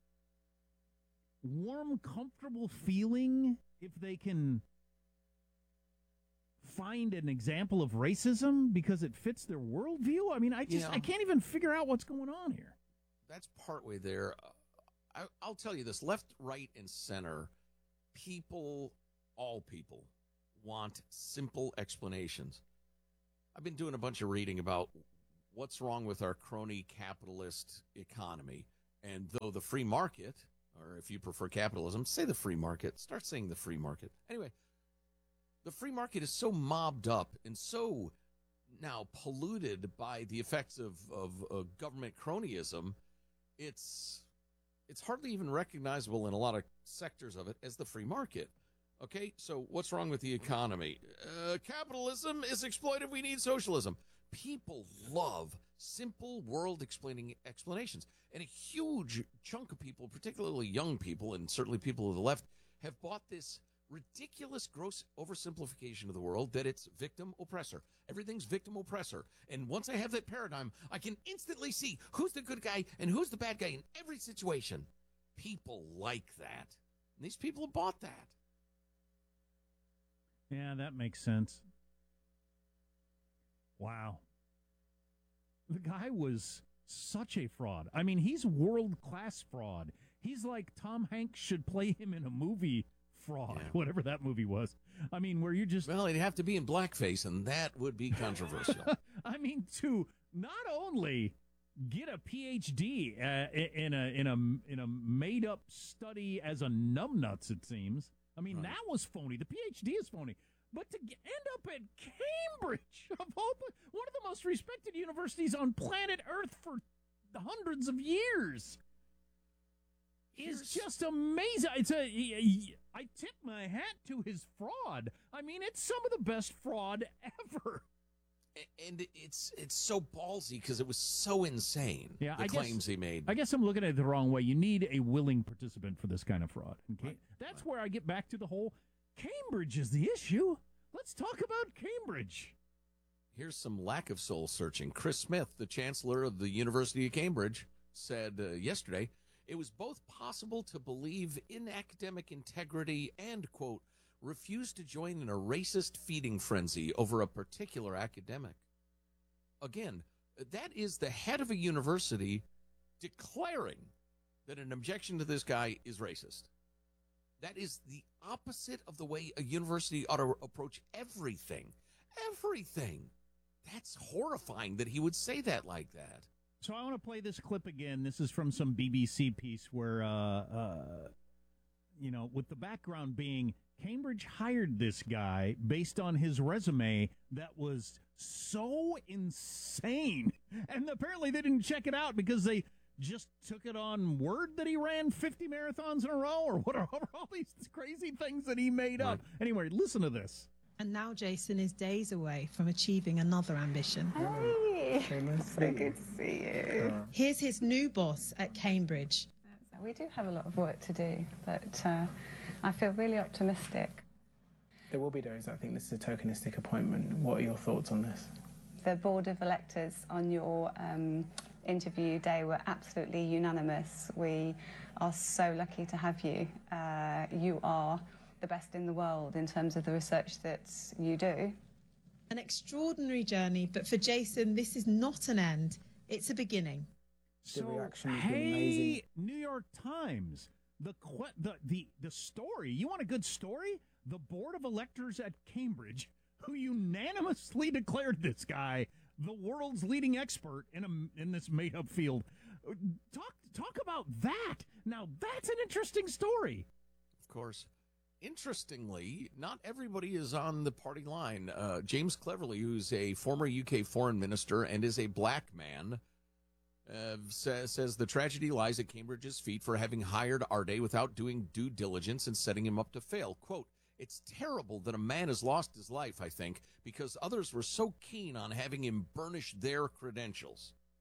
Speaker 1: warm, comfortable feeling if they can find an example of racism because it fits their worldview. I mean, I just
Speaker 2: Yeah.
Speaker 1: I can't even figure out what's going on here.
Speaker 2: That's partway there. Uh, I, I'll tell you this: left, right, and center, people, all people, want simple explanations. I've been doing a bunch of reading about what's wrong with our crony capitalist economy, and though the free market, or if you prefer capitalism, say the free market. Start saying the free market. Anyway, the free market is so mobbed up and so now polluted by the effects of, of uh, government cronyism, it's it's hardly even recognizable in a lot of sectors of it as the free market. Okay, so what's wrong with the economy? Uh, capitalism is exploitive. We need socialism. People love simple world-explaining explanations. And a huge chunk of people, particularly young people, and certainly people of the left, have bought this ridiculous, gross oversimplification of the world that it's victim-oppressor. Everything's victim-oppressor. And once I have that paradigm, I can instantly see who's the good guy and who's the bad guy in every situation. People like that. And these people have bought that.
Speaker 1: Yeah, that makes sense. Wow. The guy was such a fraud. I mean, he's world-class fraud. He's like Tom Hanks should play him in a movie fraud,
Speaker 2: Yeah.
Speaker 1: whatever that movie was. I mean, where you just...
Speaker 2: Well, it'd have to be in blackface, and that would be controversial.
Speaker 1: I mean, to not only get a P H D uh, in a in a in a made-up study as a numbnuts, it seems. I mean,
Speaker 2: Right.
Speaker 1: that was phony. The P H D is phony. But to get, end up at Cambridge, of all, one of the most respected universities on planet Earth for hundreds of years, is just amazing. It's a, I tip my hat to his fraud. I mean, it's some of the best fraud ever.
Speaker 2: And it's it's so ballsy because it was so insane,
Speaker 1: Yeah,
Speaker 2: the
Speaker 1: I guess-
Speaker 2: claims he made.
Speaker 1: I guess I'm looking at it the wrong way. You need a willing participant for this kind of fraud. Okay? That's where I get back to the whole Cambridge is the issue. Let's talk about Cambridge.
Speaker 2: Here's some lack of soul searching. Chris Smith, the chancellor of the University of Cambridge, said uh, yesterday, it was both possible to believe in academic integrity and, quote, refuse to join in a racist feeding frenzy over a particular academic. Again, that is the head of a university declaring that an objection to this guy is racist. That is the opposite of the way a university ought to approach everything. Everything. That's horrifying that he would say that like that.
Speaker 1: So I want to play this clip again. This is from some B B C piece where, uh, uh, you know, with the background being Cambridge hired this guy based on his resume that was so insane. And apparently they didn't check it out because they just took it on word that he ran fifty marathons in a row or whatever, all these crazy things that he made up. Anyway, listen to this.
Speaker 12: And now Jason is days away from achieving another ambition.
Speaker 13: Hey, so good to see you.
Speaker 12: Here's his new boss at Cambridge.
Speaker 13: We do have a lot of work to do, but uh, I feel really optimistic.
Speaker 14: There will be those that think this is a tokenistic appointment. What are your thoughts on this?
Speaker 13: The board of electors on your um, interview day were absolutely unanimous. We are so lucky to have you. Uh, you are the best in the world in terms of the research that you do.
Speaker 12: An extraordinary journey, but for Jason, this is not an end. It's a beginning.
Speaker 1: So,
Speaker 14: reaction has been
Speaker 1: hey,
Speaker 14: amazing.
Speaker 1: New York Times, the, que- the the the story. You want a good story? The board of electors at Cambridge, who unanimously declared this guy the world's leading expert in a in this made-up field. Talk talk about that. Now that's an interesting story.
Speaker 2: Of course. Interestingly, not everybody is on the party line. Uh, James Cleverly, who's a former U K foreign minister and is a black man, uh, says, says the tragedy lies at Cambridge's feet for having hired Arde without doing due diligence and setting him up to fail. Quote, it's terrible that a man has lost his life, I think, because others were so keen on having him burnish their credentials.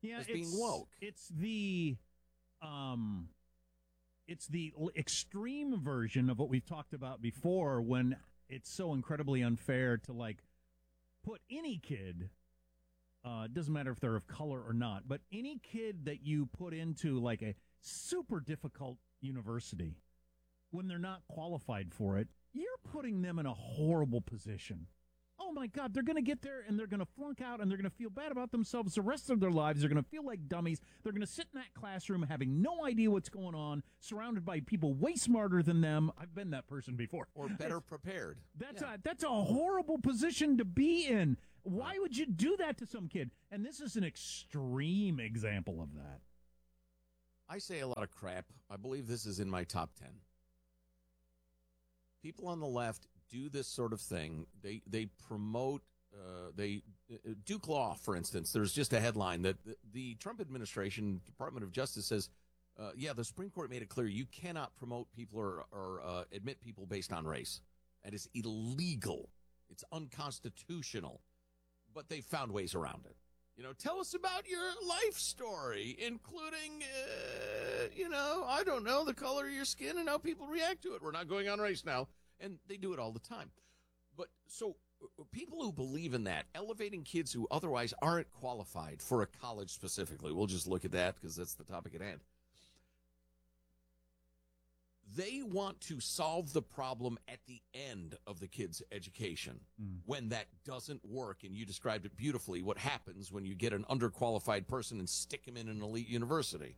Speaker 1: yeah,
Speaker 2: as
Speaker 1: it's,
Speaker 2: being woke.
Speaker 1: It's the, um, it's the l- extreme version of what we've talked about before, when it's so incredibly unfair to like put any kid. Uh, it doesn't matter if they're of color or not, but any kid that you put into like a super difficult university when they're not qualified for it, you're putting them in a horrible position. Oh my God, they're going to get there and they're going to flunk out and they're going to feel bad about themselves the rest of their lives. They're going to feel like dummies. They're going to sit in that classroom having no idea what's going on, surrounded by people way smarter than them. I've been that person before.
Speaker 2: Or better prepared.
Speaker 1: That's
Speaker 2: Yeah.
Speaker 1: a that's a horrible position to be in. Why would you do that to some kid? And this is an extreme example of that.
Speaker 2: I say a lot of crap. I believe this is in my top ten. People on the left do this sort of thing. They they promote, uh, they uh, Duke Law, for instance. There's just a headline that the, the Trump administration, Department of Justice says, uh, yeah, the Supreme Court made it clear you cannot promote people or, or uh, admit people based on race. That is illegal. It's unconstitutional. But they found ways around it. You know, tell us about your life story, including, uh, you know, I don't know, the color of your skin and how people react to it. We're not going on race now. And they do it all the time. But so uh, people who believe in that, elevating kids who otherwise aren't qualified for a college specifically, we'll just look at that because that's the topic at hand. They want to solve the problem at the end of the kid's education. Mm. When that doesn't work, and you described it beautifully, what happens when you get an underqualified person and stick him in an elite university.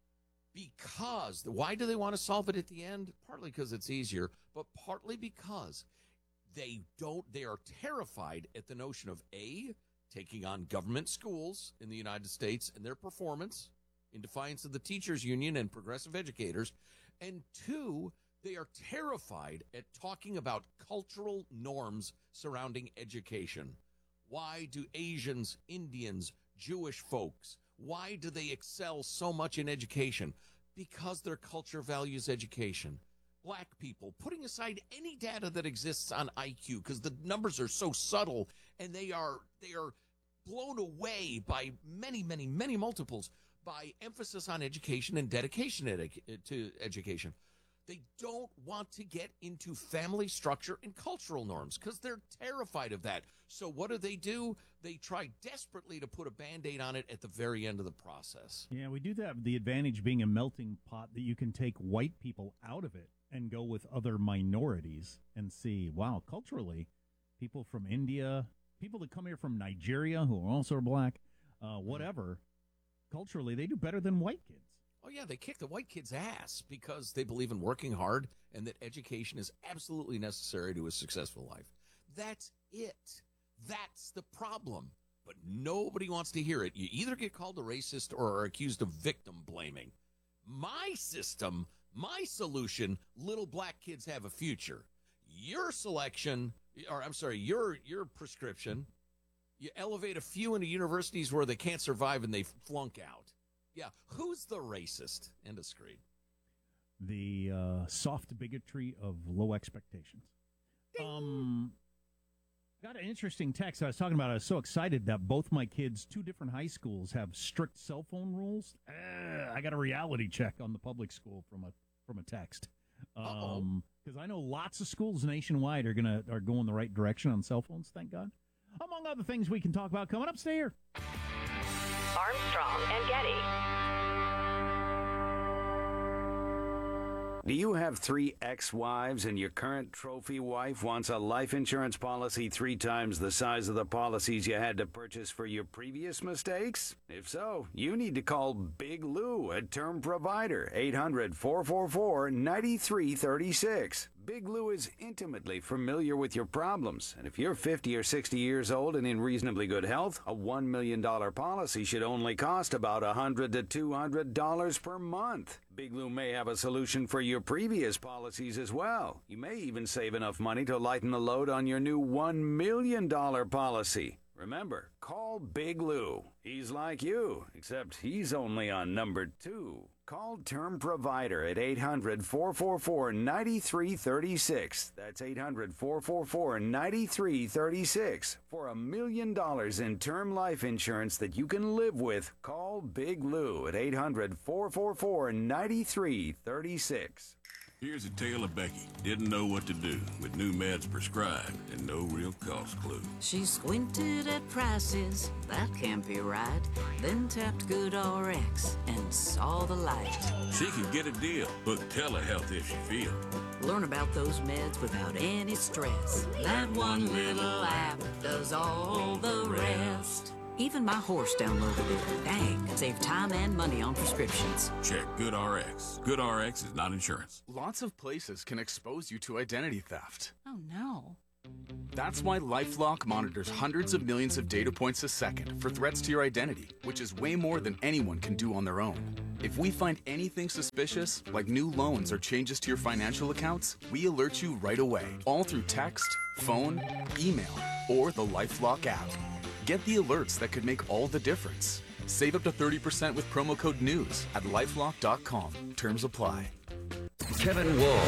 Speaker 2: Because, why do they want to solve it at the end? Partly because it's easier, but partly because they don't, they are terrified at the notion of A, taking on government schools in the United States and their performance in defiance of the teachers union and progressive educators. And two, they are terrified at talking about cultural norms surrounding education. Why do Asians, Indians, Jewish folks, why do they excel so much in education? Because their culture values education. Black people, putting aside any data that exists on I Q, because the numbers are so subtle and they are they are blown away by many, many, many multiples by emphasis on education and dedication edu- to education. They don't want to get into family structure and cultural norms because they're terrified of that. So what do they do? They try desperately to put a Band-Aid on it at the very end of the process.
Speaker 1: Yeah, we do that. The advantage being a melting pot that you can take white people out of it and go with other minorities and see, wow, culturally, people from India, people that come here from Nigeria who are also black, uh, whatever, culturally, they do better than white kids.
Speaker 2: Oh, yeah, they kick the white kids' ass because they believe in working hard and that education is absolutely necessary to a successful life. That's it. That's the problem. But nobody wants to hear it. You either get called a racist or are accused of victim blaming. My system, my solution, little black kids have a future. Your selection, or I'm sorry, your your prescription, you elevate a few into universities where they can't survive and they flunk out. Yeah, who's the racist? End of screen.
Speaker 1: The uh, soft bigotry of low expectations. Ding. Um, got an interesting text I was talking about. I was so excited that both my kids, two different high schools, have strict cell phone rules. Uh, I got a reality check on the public school from a from a text. Um, because I know lots of schools nationwide are gonna are going the right direction on cell phones. Thank God. Among other things we can talk about coming up. Stay here.
Speaker 16: Armstrong and Getty.
Speaker 4: Do you have three ex-wives and your current trophy wife wants a life insurance policy three times the size of the policies you had to purchase for your previous mistakes? If so, you need to call Big Lou, a term provider, eight hundred, four four four, nine three three six. Big Lou is intimately familiar with your problems, and if you're fifty or sixty years old and in reasonably good health, a one million dollars policy should only cost about one hundred to two hundred dollars per month. Big Lou may have a solution for your previous policies as well. You may even save enough money to lighten the load on your new one million dollars policy. Remember, call Big Lou. He's like you, except he's only on number two. Call Term Provider at eight hundred, four four four, nine three three six. That's eight hundred, four four four, nine three three six. For a million dollars in term life insurance that you can live with, call Big Lou at eight hundred, four four four, nine three three six.
Speaker 15: Here's a tale of Becky. Didn't know what to do with new meds prescribed and no real cost clue.
Speaker 17: She squinted at prices, that can't be right. Then tapped GoodRx and saw the light.
Speaker 15: She could get a deal. Book telehealth if she feel.
Speaker 17: Learn about those meds without any stress. That one little app does all the rest. Even my horse downloaded it. Dang, save time and money on prescriptions.
Speaker 15: Check GoodRx. GoodRx is not insurance.
Speaker 18: Lots of places can expose you to identity theft.
Speaker 17: Oh no.
Speaker 18: That's why LifeLock monitors hundreds of millions of data points a second for threats to your identity, which is way more than anyone can do on their own. If we find anything suspicious, like new loans or changes to your financial accounts, we alert you right away, all through text, phone, email, or the LifeLock app. Get the alerts that could make all the difference. Save up to thirty percent with promo code NEWS at lifelock dot com. Terms apply.
Speaker 25: Kevin Wall.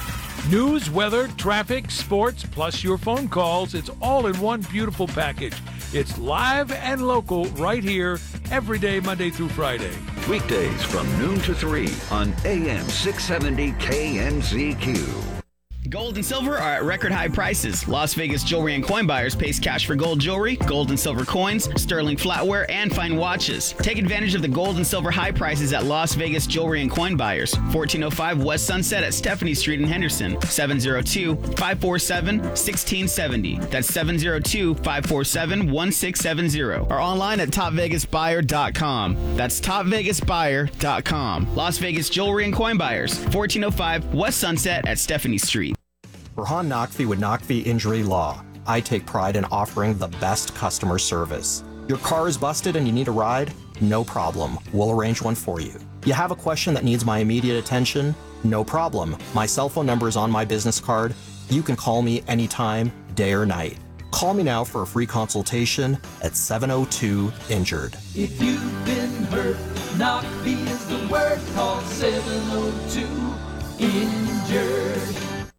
Speaker 7: News, weather, traffic, sports, plus your phone calls. It's all in one beautiful package. It's live and local right here every day, Monday through Friday.
Speaker 25: Weekdays from noon to three on A M six seventy K M Z Q.
Speaker 19: Gold and silver are at record high prices. Las Vegas Jewelry and Coin Buyers pays cash for gold jewelry, gold and silver coins, sterling flatware, and fine watches. Take advantage of the gold and silver high prices at Las Vegas Jewelry and Coin Buyers. fourteen oh five West Sunset at Stephanie Street in Henderson. seven oh two, five four seven, one six seven oh. That's seven oh two, five four seven, one six seven oh. Or online at top vegas buyer dot com. That's top vegas buyer dot com. Las Vegas Jewelry and Coin Buyers. fourteen oh five West Sunset at Stephanie Street.
Speaker 20: Burhan Naqvi with Naqvi Injury Law. I take pride in offering the best customer service. Your car is busted and you need a ride? No problem. We'll arrange one for you. You have a question that needs my immediate attention? No problem. My cell phone number is on my business card. You can call me anytime, day or night. Call me now for a free consultation at seven oh two injured.
Speaker 21: If you've been hurt, Naqvi is the word. Call seven oh two injured.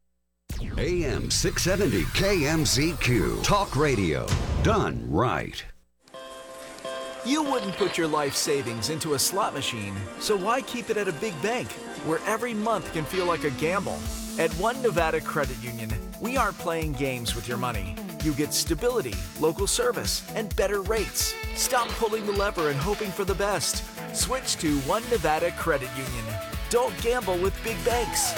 Speaker 25: A M six seventy K M Z Q. Talk radio. Done right.
Speaker 27: You wouldn't put your life savings into a slot machine, so why keep it at a big bank where every month can feel like a gamble? At One Nevada Credit Union, we aren't playing games with your money. You get stability, local service, and better rates. Stop pulling the lever and hoping for the best. Switch to One Nevada Credit Union. Don't gamble with big banks.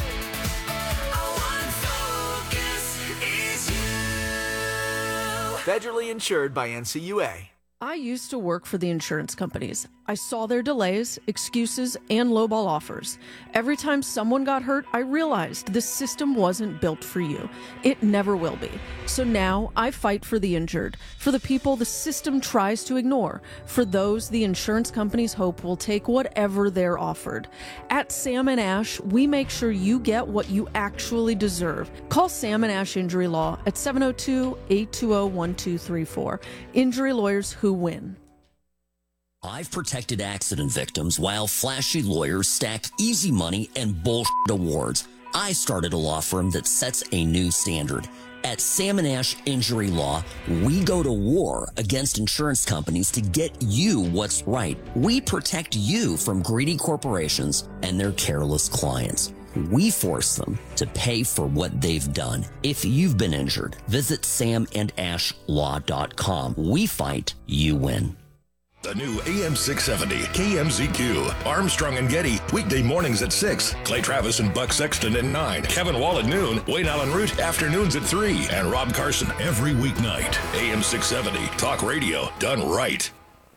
Speaker 27: Federally insured by N C U A.
Speaker 28: I used to work for the insurance companies. I saw their delays, excuses, and lowball offers. Every time someone got hurt, I realized the system wasn't built for you. It never will be. So now I fight for the injured, for the people the system tries to ignore, for those the insurance companies hope will take whatever they're offered. At Sam and Ash, we make sure you get what you actually deserve. Call Sam and Ash Injury Law at seven oh two, eight two oh, one two three four. Injury lawyers who win.
Speaker 29: I've protected accident victims while flashy lawyers stacked easy money and bullshit awards. I started a law firm that sets a new standard. At Sam and Ash Injury Law, we go to war against insurance companies to get you what's right. We protect you from greedy corporations and their careless clients. We force them to pay for what they've done. If you've been injured, visit sam and ash law dot com. We fight, you win.
Speaker 30: The new A M six seventy K M Z Q. Armstrong and Getty, weekday mornings at six. Clay Travis and Buck Sexton at nine. Kevin Wall at noon. Wayne Allen Root, afternoons at three. And Rob Carson every weeknight. A M six seventy, talk radio done right.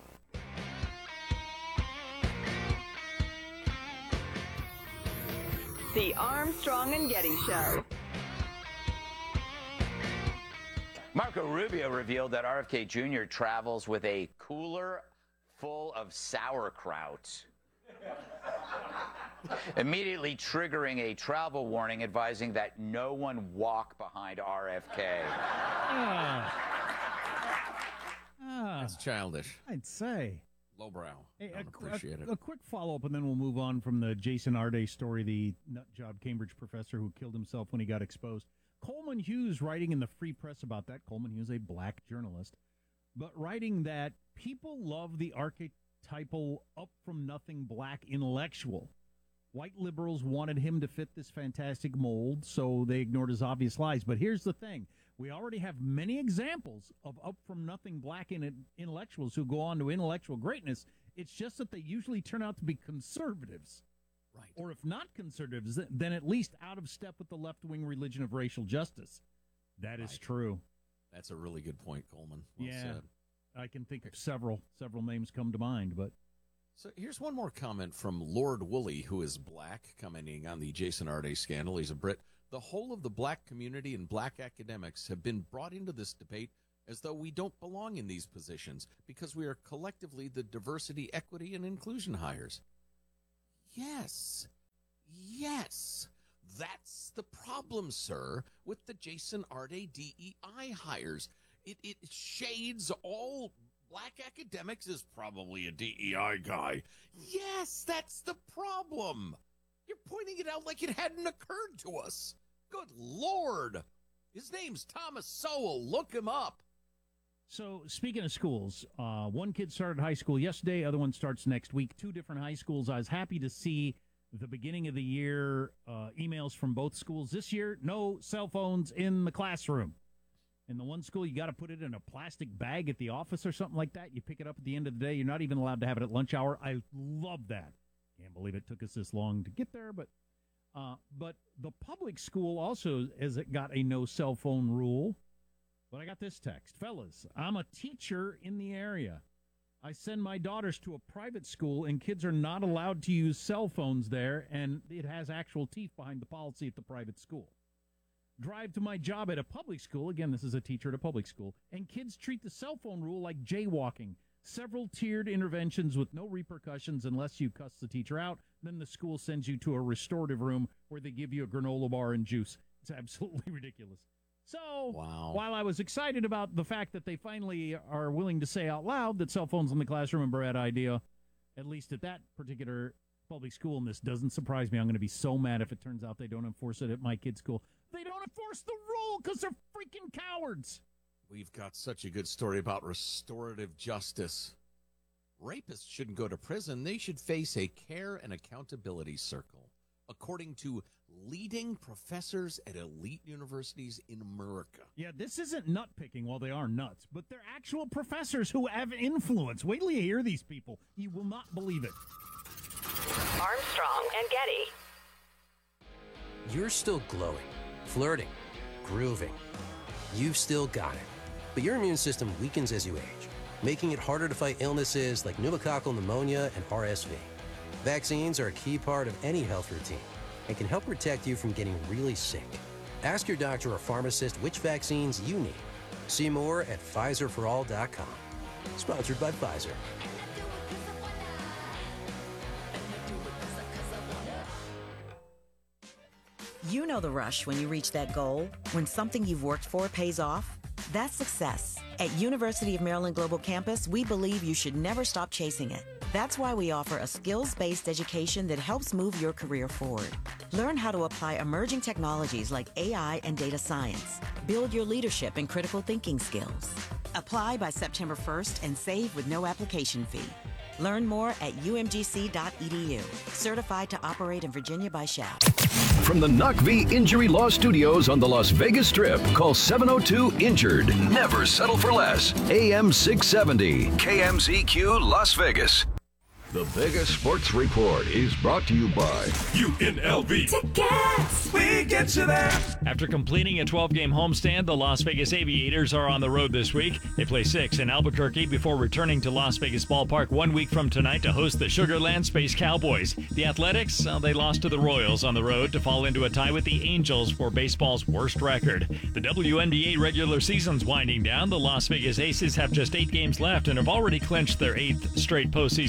Speaker 16: The Armstrong and Getty Show.
Speaker 31: Marco Rubio revealed that R F K Junior travels with a cooler full of sauerkraut, immediately triggering a travel warning advising that no one walk behind R F K.
Speaker 2: That's childish.
Speaker 1: I'd say.
Speaker 2: Lowbrow.
Speaker 1: Hey,
Speaker 2: Don't
Speaker 1: a,
Speaker 2: appreciate
Speaker 1: a,
Speaker 2: it.
Speaker 1: a quick follow-up, and then we'll move on from the Jason Arde story, the nutjob Cambridge professor who killed himself when he got exposed. Coleman Hughes writing in the Free Press about that. Coleman Hughes, a black journalist, but writing that people love the archetypal up-from-nothing black intellectual. White liberals wanted him to fit this fantastic mold, so they ignored his obvious lies. But here's the thing. We already have many examples of up-from-nothing black in- intellectuals who go on to intellectual greatness. It's just that they usually turn out to be conservatives.
Speaker 2: Right.
Speaker 1: Or if not conservatives, then at least out of step with the left-wing religion of racial justice. That is
Speaker 2: Right.
Speaker 1: true.
Speaker 2: That's a really good point, Coleman. Well
Speaker 1: yeah.
Speaker 2: said.
Speaker 1: I can think of several. Several names come to mind, but...
Speaker 2: So here's one more comment from Lord Woolley, who is black, commenting on the Jason Arde scandal. He's a Brit. The whole of the black community and black academics have been brought into this debate as though we don't belong in these positions because we are collectively the diversity, equity, and inclusion hires. Yes. Yes. That's the problem, sir, with the Jason Arde D E I hires. It, it shades all black academics as probably a D E I guy. Yes, that's the problem. You're pointing it out like it hadn't occurred to us. Good Lord. His name's Thomas Sowell. Look him up.
Speaker 1: So, speaking of schools, uh, one kid started high school yesterday, other one starts next week. Two different high schools. I was happy to see the beginning of the year uh, emails from both schools. This year, no cell phones in the classroom. In the one school, you got to put it in a plastic bag at the office or something like that. You pick it up at the end of the day. You're not even allowed to have it at lunch hour. I love that. Can't believe it took us this long to get there, but uh, but the public school also has got a no cell phone rule. But I got this text. Fellas, I'm a teacher in the area. I send my daughters to a private school, and kids are not allowed to use cell phones there, and it has actual teeth behind the policy at the private school. Drive to my job at a public school. Again, this is a teacher at a public school. And kids treat the cell phone rule like jaywalking. Several tiered interventions with no repercussions unless you cuss the teacher out. Then the school sends you to a restorative room where they give you a granola bar and juice. It's absolutely ridiculous. So,
Speaker 2: wow.
Speaker 1: While I was excited about the fact that they finally are willing to say out loud that cell phones in the classroom are a bad idea, at least at that particular public school, and this doesn't surprise me. I'm going to be so mad if it turns out they don't enforce it at my kid's school. They don't enforce the rule because they're freaking cowards.
Speaker 2: We've got such a good story about restorative justice. Rapists shouldn't go to prison. They should face a care and accountability circle, according to leading professors at elite universities in America.
Speaker 1: Yeah, this isn't nut picking while they are nuts, but they're actual professors who have influence. Wait till you hear these people. You will not believe it.
Speaker 16: Armstrong and Getty.
Speaker 3: You're still glowing, flirting, grooving. You've still got it. But your immune system weakens as you age, making it harder to fight illnesses like pneumococcal pneumonia and R S V. Vaccines are a key part of any health routine and can help protect you from getting really sick. Ask your doctor or pharmacist which vaccines you need. See more at Pfizer for all dot com. Sponsored by Pfizer.
Speaker 5: You know the rush when you reach that goal, when something you've worked for pays off. That's success. At University of Maryland Global Campus, we believe you should never stop chasing it. That's why we offer a skills-based education that helps move your career forward. Learn how to apply emerging technologies like A I and data science. Build your leadership and critical thinking skills. Apply by September first and save with no application fee. Learn more at U M G C dot E D U. Certified to operate in Virginia by S H A P.
Speaker 25: From the N U C V Injury Law Studios on the Las Vegas Strip, call seven oh two injured. Never settle for less. A M six seventy, K M Z Q Las Vegas. The Vegas Sports Report is brought to you by
Speaker 6: U N L V.
Speaker 21: Tickets!
Speaker 6: We get you there.
Speaker 8: After completing a twelve-game homestand, the Las Vegas Aviators are on the road this week. They play six in Albuquerque before returning to Las Vegas Ballpark one week from tonight to host the Sugarland Space Cowboys. The Athletics, uh, they lost to the Royals on the road to fall into a tie with the Angels for baseball's worst record. The W N B A regular season's winding down. The Las Vegas Aces have just eight games left and have already clinched their eighth straight postseason appearance.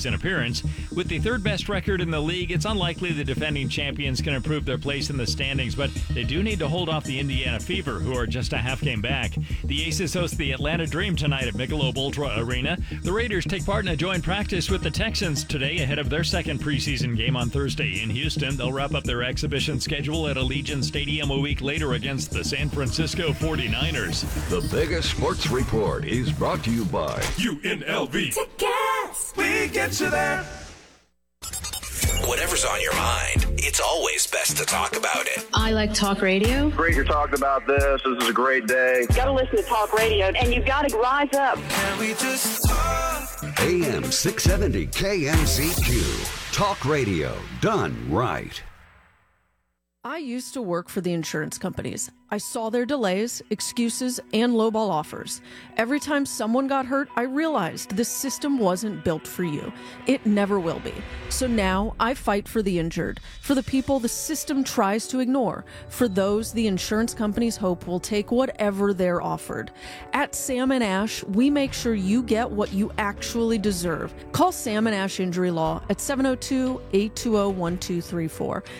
Speaker 8: Conference. With the third best record in the league, it's unlikely the defending champions can improve their place in the standings, but they do need to hold off the Indiana Fever, who are just a half game back. The Aces host the Atlanta Dream tonight at Michelob Ultra Arena. The Raiders take part in a joint practice with the Texans today ahead of their second preseason game on Thursday in Houston. They'll wrap up their exhibition schedule at Allegiant Stadium a week later against the San Francisco forty-niners.
Speaker 25: The biggest sports report is brought to you by
Speaker 6: U N L V.
Speaker 21: Tickets!
Speaker 6: We get you there.
Speaker 4: Whatever's on your mind, it's always best to talk about it.
Speaker 9: I like talk radio.
Speaker 10: Great you're talking about this. This is a great day.
Speaker 16: Got to listen to talk radio, and you got to rise up.
Speaker 6: Can we just talk?
Speaker 11: A M six seventy K M Z Q. Talk radio done right.
Speaker 28: I used to work for the insurance companies. I saw their delays, excuses, and lowball offers. Every time someone got hurt, I realized this system wasn't built for you. It never will be. So now I fight for the injured, for the people the system tries to ignore, for those the insurance companies hope will take whatever they're offered. At Sam and Ash, we make sure you get what you actually deserve. Call Sam and Ash Injury Law at seven oh two, eight two zero, one two three four.